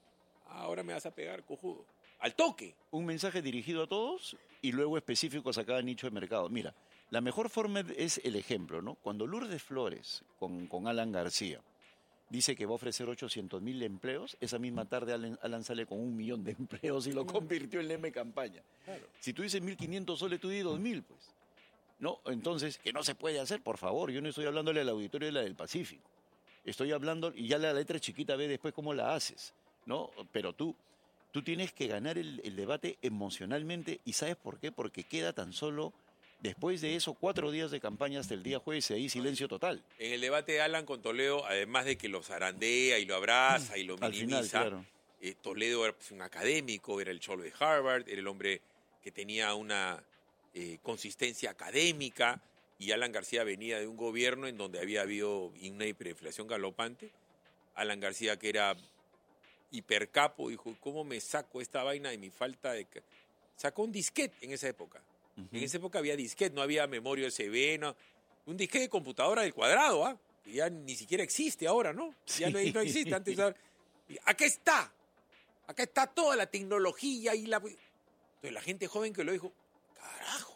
Ahora me vas a pegar, cojudo. Al toque. Un mensaje dirigido a todos y luego específicos a cada nicho de mercado. Mira, la mejor forma es el ejemplo, ¿no? Cuando Lourdes Flores con, con Alan García dice que va a ofrecer ochocientos mil empleos, esa misma tarde Alan, Alan sale con un millón de empleos y lo convirtió en lema de campaña. Claro. Si tú dices mil quinientos soles, tú di dos mil, pues. No, entonces, que no se puede hacer, por favor. Yo no estoy hablándole al auditorio de la del Pacífico. Estoy hablando, y ya la letra chiquita ve después cómo la haces, ¿no? Pero tú, tú tienes que ganar el, el debate emocionalmente, ¿y sabes por qué? Porque queda tan solo... Después de eso, cuatro días de campaña hasta el día jueves y ahí silencio total. En el debate de Alan con Toledo, además de que lo zarandea y lo abraza y lo minimiza, Al final, claro. eh, Toledo era pues, un académico, era el cholo de Harvard, era el hombre que tenía una eh, consistencia académica, y Alan García venía de un gobierno en donde había habido una hiperinflación galopante. Alan García, que era hipercapo, dijo, ¿cómo me saco esta vaina de mi falta de...? Sacó un disquete en esa época. Uh-huh. En esa época había disquete, no había memoria U S B, no. Un disquete de computadora del cuadrado, ¿ah? ¿eh? Que ya ni siquiera existe ahora, ¿no? Sí. Ya no, no existe. Antes, acá está. Acá está toda la tecnología y la... Entonces la gente joven que lo dijo, carajo,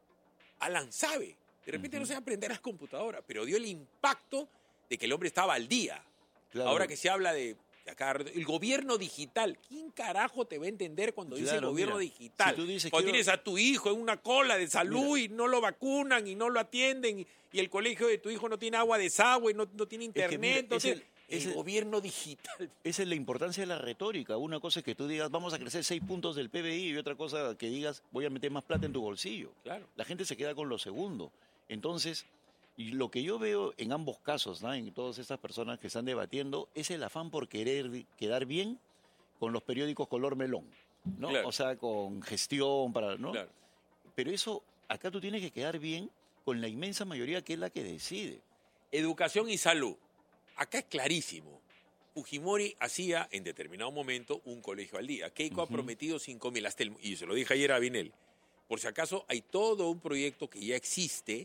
Alan sabe. De repente uh-huh. no se va a aprender las computadoras, pero dio el impacto de que el hombre estaba al día. Claro. Ahora que se habla de... Acá, el gobierno digital. ¿Quién carajo te va a entender cuando claro, dice gobierno mira, digital? Si tú dices, cuando quiero... tienes a tu hijo en una cola de salud mira. y no lo vacunan y no lo atienden y, y el colegio de tu hijo no tiene agua, desagüe, no, no tiene internet. Es que mira, no tiene... el, el, el gobierno digital. Esa es la importancia de la retórica. Una cosa es que tú digas, vamos a crecer seis puntos del P B I, y otra cosa que digas, voy a meter más plata en tu bolsillo. Claro. La gente se queda con lo segundo. Entonces... Y lo que yo veo en ambos casos, ¿no? En todas estas personas que están debatiendo, es el afán por querer quedar bien con los periódicos color melón, ¿no? Claro. O sea, con gestión, para, ¿no? Claro. Pero eso, acá tú tienes que quedar bien con la inmensa mayoría que es la que decide. Educación y salud. Acá es clarísimo. Fujimori hacía en determinado momento un colegio al día. Keiko uh-huh. ha prometido cinco mil, hasta el, y se lo dije ayer a Binel. Por si acaso, hay todo un proyecto que ya existe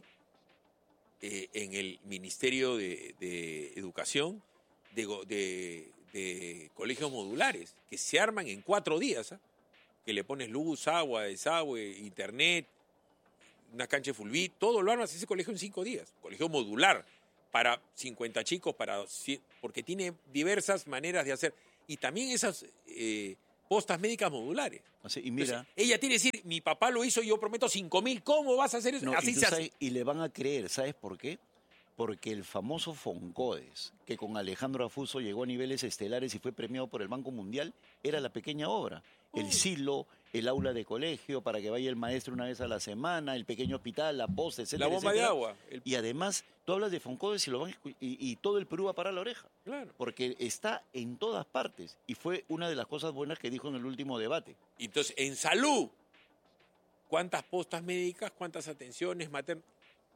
Eh, en el Ministerio de, de Educación de, de, de colegios modulares que se arman en cuatro días, ¿eh? Que le pones luz, agua, desagüe, internet, una cancha de fulbí, todo lo armas ese colegio en cinco días, colegio modular. para cincuenta chicos, para porque tiene diversas maneras de hacer. Y también esas eh, postas médicas modulares. Así, y mira, entonces, ella tiene que decir, mi papá lo hizo y yo prometo cinco mil, ¿cómo vas a hacer eso? no, Así y, tú se sabes- hace. y le van a creer, ¿sabes por qué? Porque el famoso Foncodes, que con Alejandro Afuso llegó a niveles estelares y fue premiado por el Banco Mundial, era la pequeña obra. El silo, el aula de colegio para que vaya el maestro una vez a la semana, el pequeño hospital, la posta, etcétera, La bomba de etcétera. agua. El- Y además, tú hablas de Foncodes y, lo van a escu- y, y todo el Perú va a parar la oreja. Claro. Porque está en todas partes. Y fue una de las cosas buenas que dijo en el último debate. Entonces, en salud, ¿cuántas postas médicas, cuántas atenciones maternas?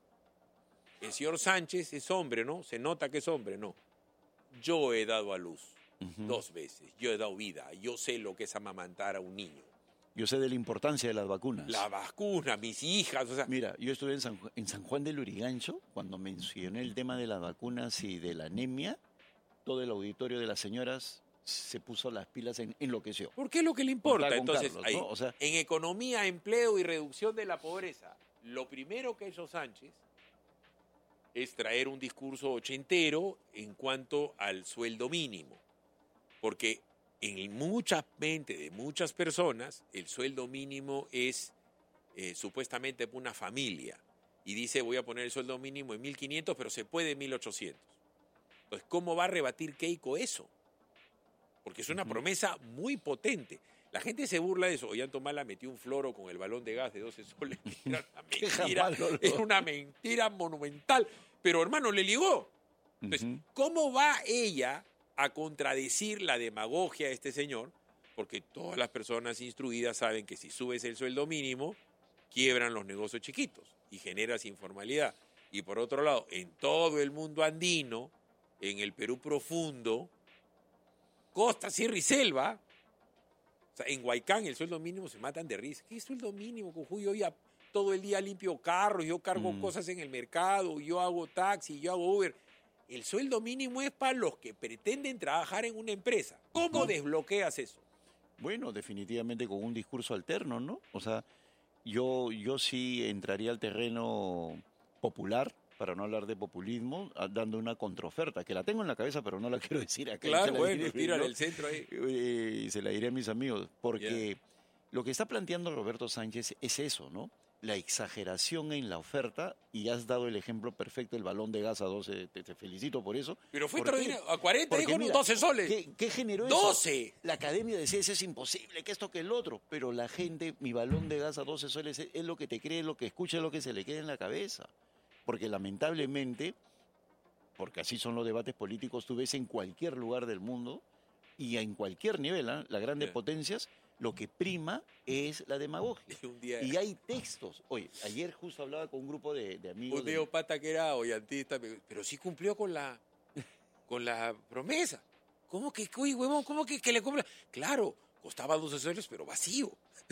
El señor Sánchez es hombre, ¿no? Se nota que es hombre, ¿no? Yo he dado a luz Ujú. dos veces. Yo he dado vida. Yo sé lo que es amamantar a un niño. Yo sé de la importancia de las vacunas. La vacuna, mis hijas, o sea... Mira, yo estuve en San, Ju- en San Juan del Urigancho cuando mencioné el tema de las vacunas y de la anemia. Todo el auditorio de las señoras se puso las pilas, en, enloqueció. ¿Por qué es lo que le importa? Contaba con Entonces, Carlos, ahí, ¿no? O sea- en economía, empleo y reducción de la pobreza, lo primero que hizo Sánchez es traer un discurso ochentero en cuanto al sueldo mínimo. Porque en muchas mentes de muchas personas, el sueldo mínimo es eh, supuestamente para una familia. Y dice, voy a poner el sueldo mínimo en mil quinientos, pero se puede en mil ochocientos. Entonces, ¿cómo va a rebatir Keiko eso? Porque es una Ujú. promesa muy potente. La gente se burla de eso. Ollantumala metió un floro con el balón de gas de doce soles. Era una Qué mentira, jamás lo logró. era una mentira monumental. Pero, hermano, le ligó. Entonces, Ujú. ¿cómo va ella a contradecir la demagogia de este señor? Porque todas las personas instruidas saben que si subes el sueldo mínimo, quiebran los negocios chiquitos y generas informalidad. Y por otro lado, en todo el mundo andino, en el Perú profundo, costa, sierra y selva, o sea, en Huaycán el sueldo mínimo se matan de risa. ¿Qué sueldo mínimo, cojudo? Yo ya todo el día limpio carros, yo cargo Mm. cosas en el mercado, yo hago taxi, yo hago Uber. El sueldo mínimo es para los que pretenden trabajar en una empresa. ¿Cómo desbloqueas eso? Bueno, definitivamente con un discurso alterno, ¿no? O sea, yo, yo sí entraría al terreno popular, para no hablar de populismo, a- dando una contraoferta, que la tengo en la cabeza, pero no la quiero decir acá. Claro, Se la bueno, diré, tírale ¿no? el centro ahí. Eh, y se la diré a mis amigos, porque lo que está planteando Roberto Sánchez es eso, ¿no? La exageración en la oferta, y has dado el ejemplo perfecto, el balón de gas a doce, te, te felicito por eso. Pero fue ¿Por qué? extraordinario. A cuarenta Porque dijo, no, mira, doce soles. ¿Qué, qué generó eso? doce. La academia decía, eso es imposible, que esto, que el otro. Pero la gente, mi balón de gas a doce soles es, es lo que te cree, es lo que escucha, es lo que se le queda en la cabeza. Porque lamentablemente, porque así son los debates políticos, tú ves en cualquier lugar del mundo y en cualquier nivel, ¿ah? Las grandes Yeah. potencias, lo que prima es la demagogia. Un día, Y hay textos. Oye, ayer justo hablaba con un grupo de, de amigos. un de- Diego Pata que era ollantista, pero sí cumplió con la, con la promesa. ¿Cómo que, uy, huevón, cómo que, que le compra? Claro, costaba doce soles, pero vacío.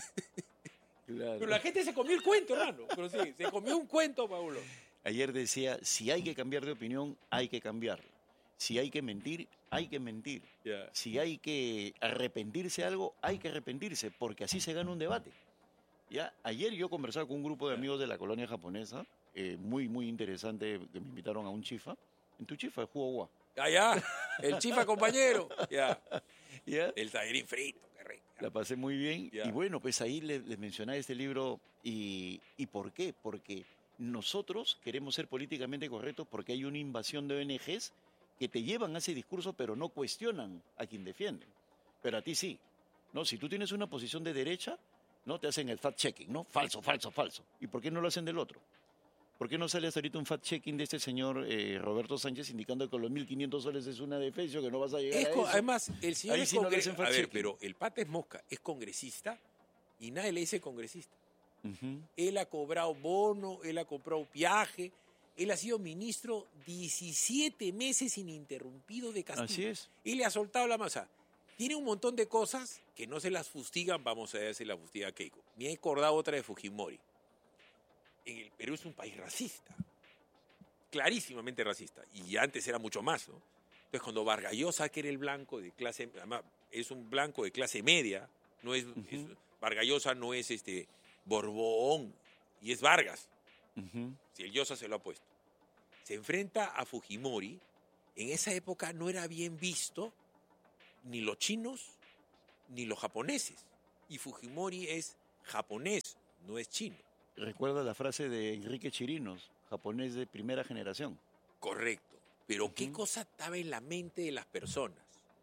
Claro. Pero la gente se comió el cuento, hermano. Pero sí, se comió un cuento, Paulo. Ayer decía, si hay que cambiar de opinión, hay que cambiarla. Si hay que mentir, hay que mentir. Ya. Si hay que arrepentirse de algo, hay que arrepentirse, porque así se gana un debate. ¿Ya? Ayer yo conversaba con un grupo de amigos de la colonia japonesa, eh, muy, muy interesante, que me invitaron a un chifa. En tu chifa, Huawei. Allá, el chifa compañero. Ya. ¿Ya? El tallerín frito, qué rico. La pasé muy bien. Ya. Y bueno, pues ahí les, les mencionaba este libro. Y, ¿Y por qué? Porque nosotros queremos ser políticamente correctos porque hay una invasión de O N Ges que te llevan a ese discurso, pero no cuestionan a quien defienden. Pero a ti sí. ¿No? Si tú tienes una posición de derecha, ¿no? Te hacen el fact-checking, ¿no? Falso, falso, falso. ¿Y por qué no lo hacen del otro? ¿Por qué no sale hasta ahorita un fact-checking de este señor eh, Roberto Sánchez indicando que los mil quinientos soles es una defensa, que no vas a llegar Es a co- eso? además, el señor Ahí es sí no le congresista. hacen A ver, fact-checking. pero el pata es mosca, es congresista y nadie le dice congresista. Ujú. Él ha cobrado bono, él ha comprado viaje, él ha sido ministro diecisiete meses ininterrumpido de Castillo. Así es. Y le ha soltado la masa. Tiene un montón de cosas que no se las fustigan, vamos a decir la fustiga a Keiko. Me he acordado otra de Fujimori. En el Perú es un país racista, clarísimamente racista, y antes era mucho más, ¿no? Entonces cuando Vargas Llosa, que era el blanco de clase, además es un blanco de clase media, no es, es Vargas Llosa no es este Borbón, y es Vargas, Ujú. si el Llosa se lo ha puesto. se enfrenta a Fujimori. En esa época no era bien visto ni los chinos ni los japoneses. Y Fujimori es japonés, no es chino. Recuerda la frase de Enrique Chirinos, japonés de primera generación. Correcto. Pero Ujú. ¿qué cosa estaba en la mente de las personas?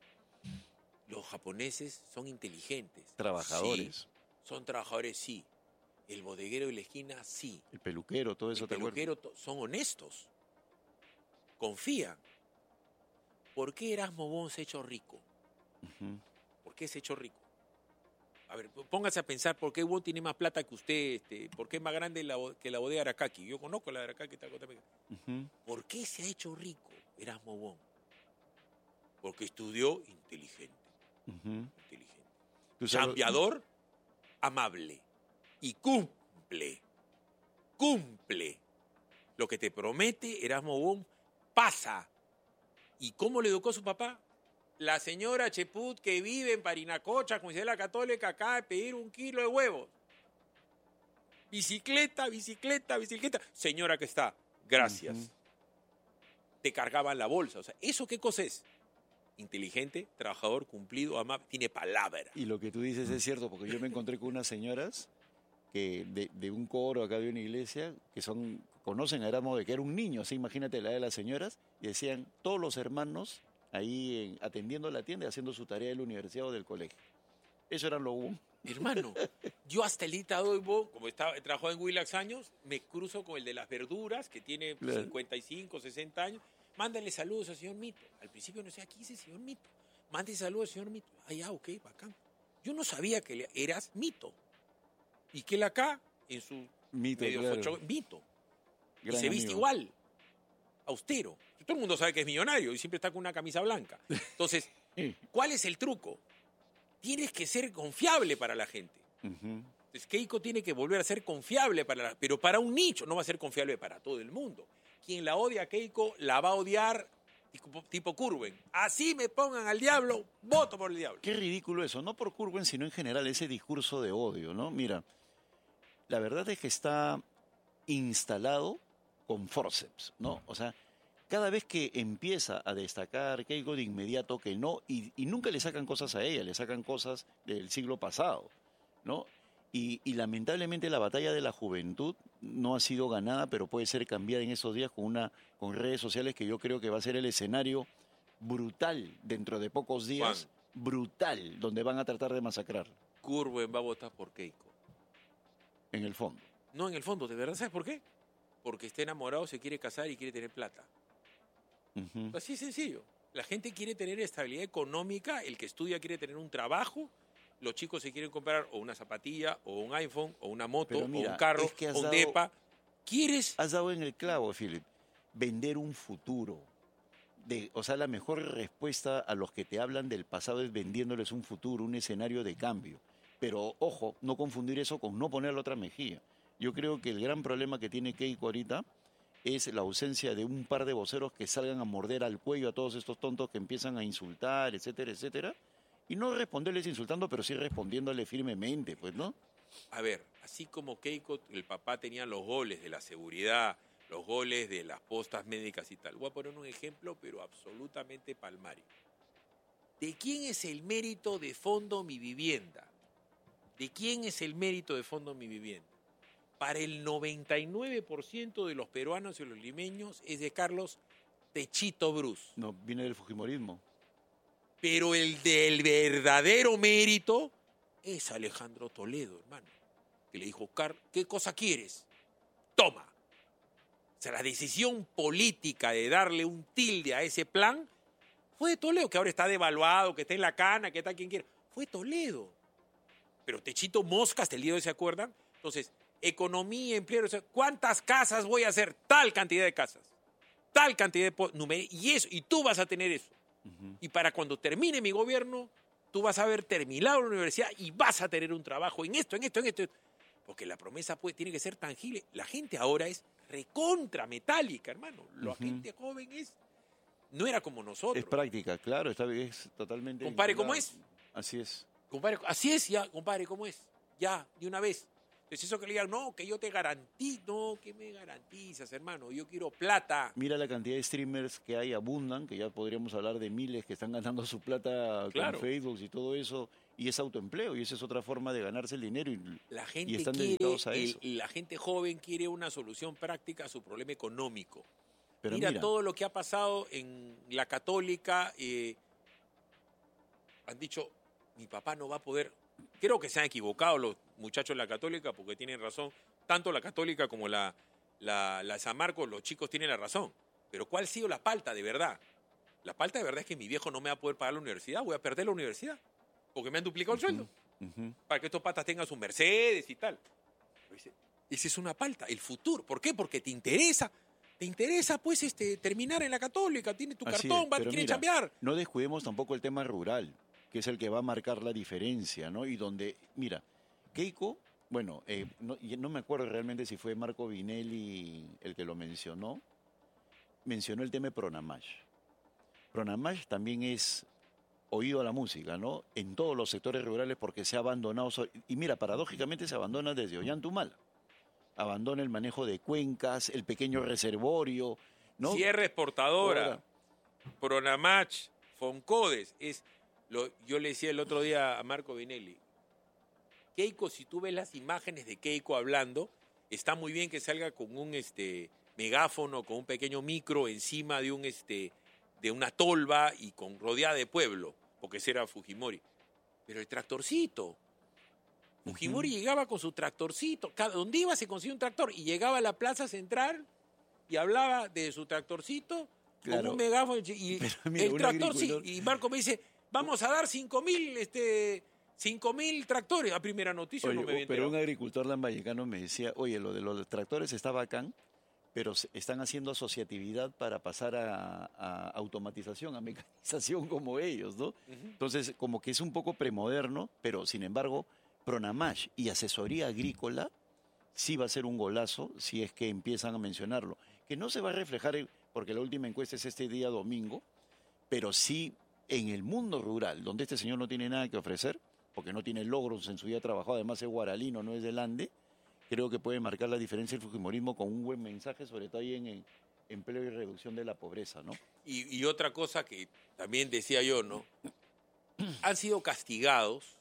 Los japoneses son inteligentes. Trabajadores. Sí. Son trabajadores, sí. El bodeguero de la esquina, sí. El peluquero, todo eso El te acuerdas. peluquero to- son honestos. Confían. ¿Por qué Erasmo Bon se ha hecho rico? Ujú. ¿Por qué se ha hecho rico? A ver, p- póngase a pensar por qué Bon tiene más plata que usted, este, por qué es más grande la bo- que la bodega Aracaki. Yo conozco la de Aracaki. Está acá. Ujú. ¿Por qué se ha hecho rico Erasmo Bon? Porque estudió inteligente. Ujú. inteligente. Tú sabes- Chambeador, amable. Y cumple. Cumple. Lo que te promete Erasmo Bon pasa. ¿Y cómo le educó su papá? La señora Cheput que vive en Parinacocha, como dice la católica, acaba de pedir un kilo de huevos. Bicicleta, bicicleta, bicicleta. Señora que está, gracias. Ujú. Te cargaban la bolsa. O sea, ¿eso qué cosa es? Inteligente, trabajador, cumplido, amable, tiene palabra. Y lo que tú dices es cierto, porque yo me encontré con unas señoras que de, de un coro acá de una iglesia que son conocen a Erasmo de que era un niño, así imagínate la edad de las señoras, y decían todos los hermanos ahí en- atendiendo la tienda y haciendo su tarea de la universidad o del colegio. Eso eran los boom. Hermano, yo hasta el día de hoy, Bo, como estaba, he trabajado en Willax años, me cruzo con el de las verduras, que tiene Claro. cincuenta y cinco, sesenta años. Mándale saludos al señor Mito. Al principio no sé, aquí dice señor Mito. Mándale saludos al señor Mito. Ah, ya, ok, bacán. Yo no sabía que le- eras Mito. Y que él acá, en su Mito, medio claro. focho- Mito. Y Gran se viste amigo. igual, austero. Todo el mundo sabe que es millonario y siempre está con una camisa blanca. Entonces, ¿cuál es el truco? Tienes que ser confiable para la gente. Ujú. Entonces, Keiko tiene que volver a ser confiable, para la- pero para un nicho, no va a ser confiable para todo el mundo. Quien la odia a Keiko, la va a odiar tipo, tipo Curwen. Así me pongan al diablo, voto por el diablo. Qué ridículo eso, no por Curwen, sino en general ese discurso de odio, ¿no? Mira, la verdad es que está instalado con forceps, ¿no? O sea, cada vez que empieza a destacar Keiko de inmediato que no, y, y nunca le sacan cosas a ella, le sacan cosas del siglo pasado, ¿no? Y, y lamentablemente la batalla de la juventud no ha sido ganada, pero puede ser cambiada en esos días con, una, con redes sociales que yo creo que va a ser el escenario brutal dentro de pocos días, Juan. brutal, donde van a tratar de masacrar, Curwen va a votar por Keiko. en el fondo. No, en el fondo, ¿de verdad sabes por qué? Porque está enamorado, se quiere casar y quiere tener plata. Ujú. Así es sencillo. La gente quiere tener estabilidad económica, el que estudia quiere tener un trabajo, los chicos se quieren comprar o una zapatilla, o un iPhone, o una moto, Pero o mira, un carro, es que has o un dado- depa. ¿Quieres? Has dado en el clavo, Philip. Vender un futuro. De, o sea, la mejor respuesta a los que te hablan del pasado es vendiéndoles un futuro, un escenario de cambio. Pero, ojo, no confundir eso con no poner la otra mejilla. Yo creo que el gran problema que tiene Keiko ahorita es la ausencia de un par de voceros que salgan a morder al cuello a todos estos tontos que empiezan a insultar, etcétera, etcétera. Y no responderles insultando, pero sí respondiéndole firmemente, pues, ¿no? A ver, así como Keiko, el papá tenía los goles de la seguridad, los goles de las postas médicas y tal. Voy a poner un ejemplo, pero absolutamente palmario. ¿De quién es el mérito de Fondo Mi Vivienda? ¿De quién es el mérito de Fondo Mi Vivienda? Para el noventa y nueve por ciento de los peruanos y los limeños es de Carlos Techito Bruce. No, viene del fujimorismo. Pero el del verdadero mérito es Alejandro Toledo, hermano. Que le dijo, Car, ¿qué cosa quieres? Toma. O sea, la decisión política de darle un tilde a ese plan fue de Toledo, que ahora está devaluado, que está en la cana, que está quien quiera. Fue Toledo. Pero Techito Mosca, hasta el día de hoy, ¿se acuerdan? Entonces, economía, empleo, o sea, ¿cuántas casas voy a hacer? Tal cantidad de casas. Tal cantidad de... po- numer- Y eso, y tú vas a tener eso. Ujú. Y para cuando termine mi gobierno, tú vas a haber terminado la universidad y vas a tener un trabajo en esto, en esto, en esto. Porque la promesa puede, tiene que ser tangible. La gente ahora es recontra metálica, hermano. La Ujú. gente joven es... No era como nosotros. Es práctica, claro, está bien, es totalmente... Compare cómo vinculado. es. Así es. Compadre, así es ya, compadre, ¿cómo es? Ya, de una vez. Entonces eso que le digan, no, que yo te garantizo, no, que me garantizas, hermano, yo quiero plata. Mira la cantidad de streamers que hay, abundan, que ya podríamos hablar de miles que están ganando su plata Claro. con Facebook y todo eso, y es autoempleo, y esa es otra forma de ganarse el dinero, y, La y gente están quiere, dedicados a el- eso. la gente joven quiere una solución práctica a su problema económico. Pero mira, mira, todo lo que ha pasado en la Católica. eh, han dicho, mi papá no va a poder. Creo que se han equivocado los muchachos de la Católica porque tienen razón. Tanto la Católica como la, la, la San Marcos, los chicos tienen la razón. Pero ¿cuál ha sido la palta de verdad? La palta de verdad es que mi viejo no me va a poder pagar la universidad. Voy a perder la universidad porque me han duplicado el sueldo. ujú, Para que estos patas tengan sus Mercedes y tal. Pero dice, esa es una palta, el futuro. ¿Por qué? Porque te interesa. Te interesa, pues, este, terminar en la Católica. Tienes tu así cartón, es, va, pero quieres mira, chambear. no descuidemos tampoco el tema rural, que es el que va a marcar la diferencia, ¿no? Y donde, mira, Keiko, bueno, eh, no, y no me acuerdo realmente si fue Marco Vinelli el que lo mencionó, mencionó el tema de Pronamash. Pronamash también es oído a la música, ¿no? En todos los sectores rurales porque se ha abandonado, so- y mira, paradójicamente se abandona desde Ollantumala. Abandona el manejo de cuencas, el pequeño reservorio, ¿no? Sierra exportadora, Ahora. Pronamach, Foncodes. Es lo, yo le decía el otro día a Marco Vinelli, Keiko, si tú ves las imágenes de Keiko hablando, está muy bien que salga con un este, megáfono, con un pequeño micro encima de un este, de una tolva y con rodeada de pueblo, porque ese era Fujimori. Pero el tractorcito. Fujimori uh-huh. llegaba con su tractorcito. Cada, donde iba se conseguía un tractor y llegaba a la plaza central y hablaba de su tractorcito claro. con un megáfono. Y mira, el tractor, sí. Y Marco me dice, vamos a dar cinco mil este, cinco mil tractores. A primera noticia oye, no me había pero un agricultor lambayecano me decía, oye, lo de los tractores está bacán, pero están haciendo asociatividad para pasar a, a automatización, a mecanización como ellos, ¿no? Uh-huh. Entonces, como que es un poco premoderno, pero sin embargo, Pronamash y asesoría agrícola sí va a ser un golazo si es que empiezan a mencionarlo. Que no se va a reflejar, porque la última encuesta es este día domingo, pero sí en el mundo rural, donde este señor no tiene nada que ofrecer, porque no tiene logros en su vida trabajado, además es guaralino, no es del Ande, creo que puede marcar la diferencia el fujimorismo con un buen mensaje, sobre todo ahí en, en empleo y reducción de la pobreza, ¿no? Y, y otra cosa que también decía yo, ¿no? Han sido castigados,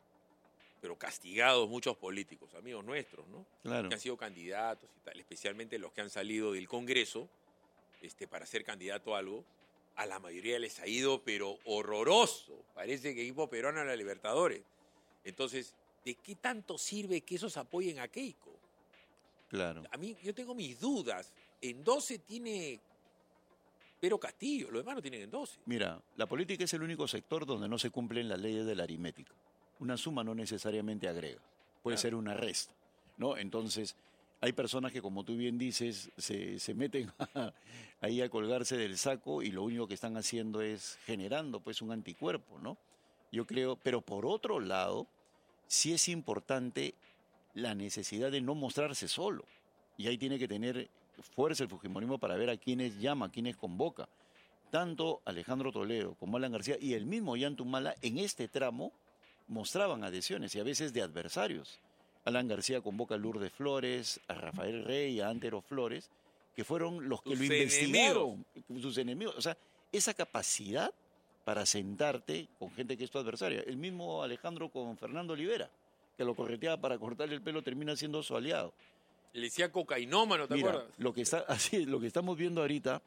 pero castigados muchos políticos, amigos nuestros, ¿no? Claro. Que han sido candidatos y tal, especialmente los que han salido del Congreso este, para ser candidato a algo. A la mayoría les ha ido, pero horroroso. Parece que equipo peruano a la Libertadores. Entonces, ¿de qué tanto sirve que esos apoyen a Keiko? Claro. A mí, yo tengo mis dudas. En doce tiene Pedro Castillo, los demás no tienen en doce. Mira, la política es el único sector donde no se cumplen las leyes de la aritmética. Una suma no necesariamente agrega, puede claro. ser una resta, ¿no? Entonces, hay personas que, como tú bien dices, se, se meten a, ahí a colgarse del saco y lo único que están haciendo es generando, pues, un anticuerpo, ¿no? Yo creo, pero por otro lado, sí es importante la necesidad de no mostrarse solo. Y ahí tiene que tener fuerza el fujimorismo para ver a quiénes llama, a quiénes convoca. Tanto Alejandro Toledo como Alan García y el mismo Ollantumala en este tramo mostraban adhesiones y a veces de adversarios. Alan García convoca a Lourdes Flores, a Rafael Rey, a Antero Flores, que fueron los que sus lo investigaron, enemigos. sus enemigos. O sea, esa capacidad para sentarte con gente que es tu adversaria. El mismo Alejandro con Fernando Olivera, que lo correteaba para cortarle el pelo, termina siendo su aliado. Le decía cocainómano, ¿te Mira, acuerdas? Lo que, está, así, lo que estamos viendo ahorita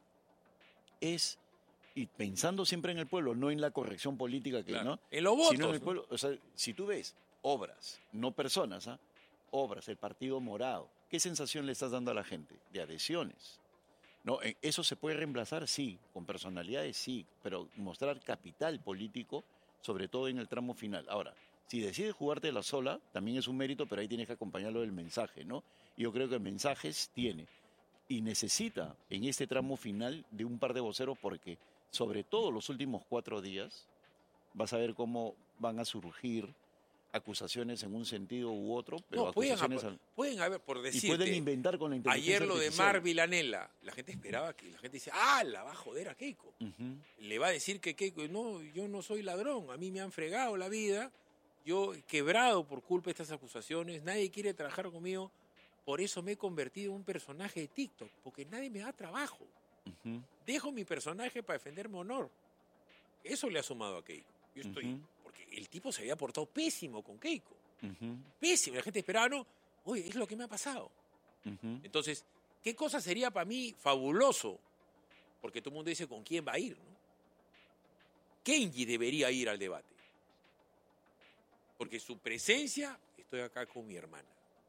es, y pensando siempre en el pueblo, no en la corrección política, que claro. no, en los votos, sino en el ¿no? pueblo. O sea, si tú ves obras, no personas, ¿ah? obras, el Partido Morado, ¿qué sensación le estás dando a la gente? De adhesiones. ¿No? ¿Eso se puede reemplazar? Sí, con personalidades sí, pero mostrar capital político, sobre todo en el tramo final. Ahora, si decides jugarte la sola, también es un mérito, pero ahí tienes que acompañarlo del mensaje, ¿no? Yo creo que mensajes tiene y necesita en este tramo final de un par de voceros porque, sobre todo los últimos cuatro días, vas a ver cómo van a surgir acusaciones en un sentido u otro, pero no, acusaciones pueden, al... pueden haber, por decirte, y pueden inventar con la inteligencia ayer lo de artificial. Mar Vilanela, la gente esperaba que la gente dice, ah, la va a joder a Keiko. Uh-huh. Le va a decir que Keiko, no, yo no soy ladrón, a mí me han fregado la vida, Yo quebrado por culpa de estas acusaciones, nadie quiere trabajar conmigo, por eso me he convertido en un personaje de TikTok, porque nadie me da trabajo. Uh-huh. Dejo mi personaje para defender mi honor. Eso le ha sumado a Keiko. Yo estoy, uh-huh. porque el tipo se había portado pésimo con Keiko. Uh-huh. Pésimo. La gente esperaba, no, oye, es lo que me ha pasado. Uh-huh. Entonces, ¿qué cosa sería para mí fabuloso? Porque todo el mundo dice, ¿con quién va a ir? ¿No? Kenji debería ir al debate. Porque su presencia, estoy acá con mi hermana.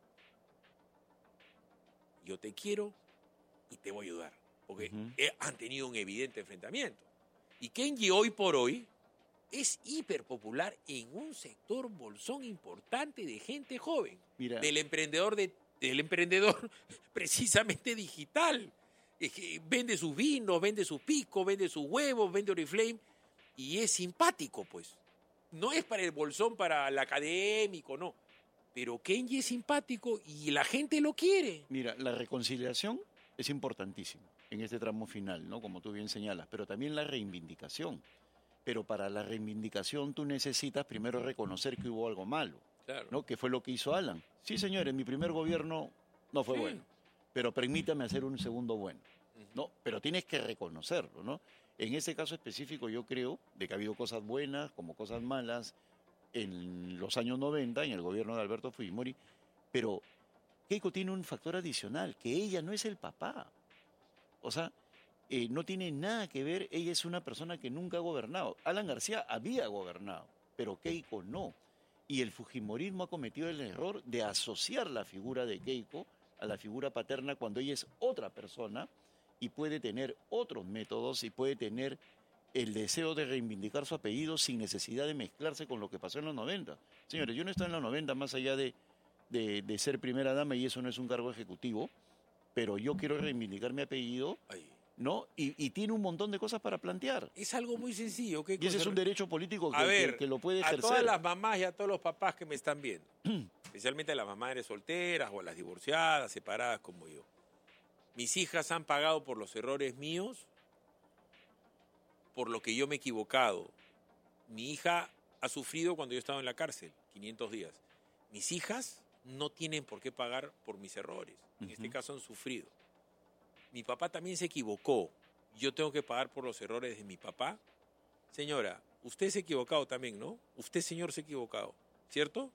Yo te quiero y te voy a ayudar. Porque uh-huh. han tenido un evidente enfrentamiento. Y Kenji hoy por hoy es hiperpopular en un sector bolsón importante de gente joven. Mira. Del emprendedor, de, del emprendedor precisamente digital. Es que vende sus vinos, vende sus picos, vende sus huevos, vende Oriflame. Y es simpático, pues. No es para el bolsón, para el académico, no. Pero Kenji es simpático y la gente lo quiere. Mira, la reconciliación es importantísima en este tramo final, ¿no? Como tú bien señalas, pero también la reivindicación. Pero para la reivindicación tú necesitas primero reconocer que hubo algo malo, claro. ¿no? Que fue lo que hizo Alan. Sí, señores, mi primer gobierno no fue sí. bueno, pero permítame hacer un segundo bueno, ¿no? Pero tienes que reconocerlo, ¿no? En ese caso específico yo creo de que ha habido cosas buenas como cosas malas en los años noventa, en el gobierno de Alberto Fujimori, pero Keiko tiene un factor adicional, que ella no es el papá. O sea, eh, no tiene nada que ver, ella es una persona que nunca ha gobernado. Alan García había gobernado, pero Keiko no. Y el fujimorismo ha cometido el error de asociar la figura de Keiko a la figura paterna cuando ella es otra persona y puede tener otros métodos y puede tener el deseo de reivindicar su apellido sin necesidad de mezclarse con lo que pasó en los noventa. Señores, yo no estoy en los noventa más allá de, de, de ser primera dama y eso no es un cargo ejecutivo, pero yo quiero reivindicar mi apellido, ¿no? Y, y tiene un montón de cosas para plantear. Es algo muy sencillo. ¿Qué y ese es un derecho político que, a ver, que, que lo puede ejercer. A todas las mamás y a todos los papás que me están viendo, especialmente a las mamás solteras o a las divorciadas, separadas como yo. Mis hijas han pagado por los errores míos, por lo que yo me he equivocado. Mi hija ha sufrido cuando yo estaba en la cárcel, quinientos días. Mis hijas no tienen por qué pagar por mis errores. En uh-huh. este caso han sufrido. Mi papá también se equivocó. Yo tengo que pagar por los errores de mi papá. Señora, usted se ha equivocado también, ¿no? Usted, señor, se ha equivocado, ¿cierto?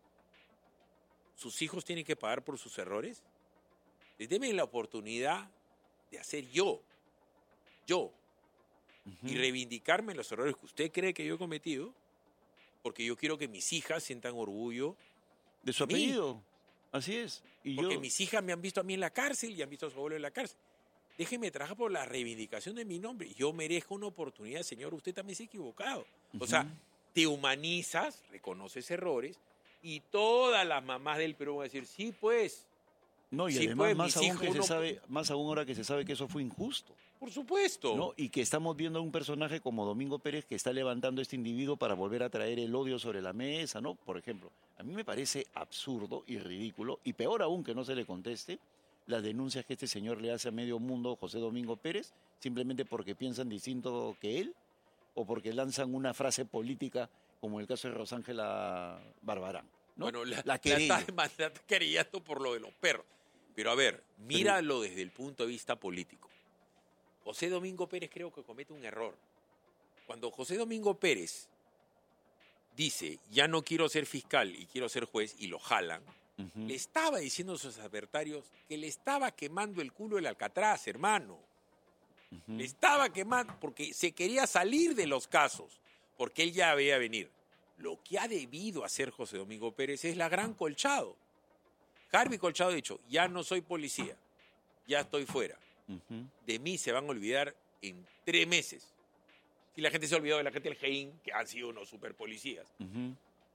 ¿Sus hijos tienen que pagar por sus errores? Deme la oportunidad de hacer yo, yo, uh-huh. y reivindicarme los errores que usted cree que yo he cometido, porque yo quiero que mis hijas sientan orgullo de su apellido. Así es. Y porque yo... mis hijas me han visto a mí en la cárcel y han visto a su abuelo en la cárcel. Déjeme trabajar por la reivindicación de mi nombre. Yo merezco una oportunidad, señor. Usted también se ha equivocado. Uh-huh. O sea, te humanizas, reconoces errores y todas las mamás del Perú van a decir, sí, pues. No, y sí, además pues, más, aún que uno... se sabe, más aún ahora que se sabe que eso fue injusto. Por supuesto. ¿No? Y que estamos viendo a un personaje como Domingo Pérez que está levantando a este individuo para volver a traer el odio sobre la mesa, ¿no? Por ejemplo, a mí me parece absurdo y ridículo, y peor aún que no se le conteste, las denuncias que este señor le hace a medio mundo, José Domingo Pérez, simplemente porque piensan distinto que él o porque lanzan una frase política como el caso de Rosángela Barbarán, ¿no? Bueno, la, la, la está querellando por lo de los perros. Pero a ver, míralo desde el punto de vista político. José Domingo Pérez creo que comete un error. Cuando José Domingo Pérez dice, ya no quiero ser fiscal y quiero ser juez, y lo jalan, uh-huh. le estaba diciendo a sus adversarios que le estaba quemando el culo el Alcatraz, hermano. Uh-huh. Le estaba quemando porque se quería salir de los casos, porque él ya veía venir. Lo que ha debido hacer José Domingo Pérez es la gran Colchado. Harvey Colchado ha dicho, ya no soy policía, ya estoy fuera. Uh-huh. De mí se van a olvidar en tres meses. Y la gente se ha olvidado de la gente del Gein, que han sido unos super policías. Uh-huh.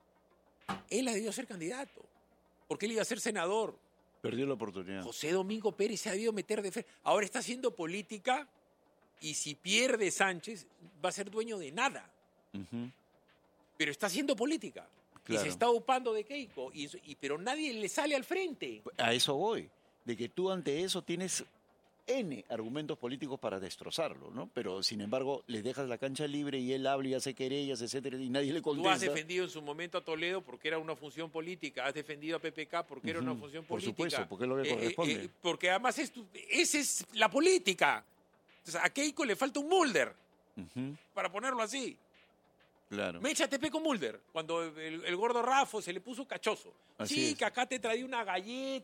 Él ha debido ser candidato, porque él iba a ser senador. Perdió la oportunidad. José Domingo Pérez se ha debido meter de fe. Ahora está haciendo política y si pierde Sánchez va a ser dueño de nada. Uh-huh. Pero está haciendo política. Claro. Y se está upando de Keiko, y, y, pero nadie le sale al frente. A eso voy, de que tú ante eso tienes N argumentos políticos para destrozarlo, ¿no? Pero, sin embargo, les dejas la cancha libre y él habla y hace querellas, etcétera, y nadie le contesta. Tú has defendido en su momento a Toledo porque era una función política, has defendido a P P K porque era Ujú, una función por política. supuesto, porque es lo que corresponde. porque además es tu- esa es la política. Entonces, a Keiko le falta un Mulder, Ujú, para ponerlo así. claro. Me echa T P con Mulder, cuando el, el gordo Rafo se le puso cachoso. Así sí, es. que acá te traía una galleta.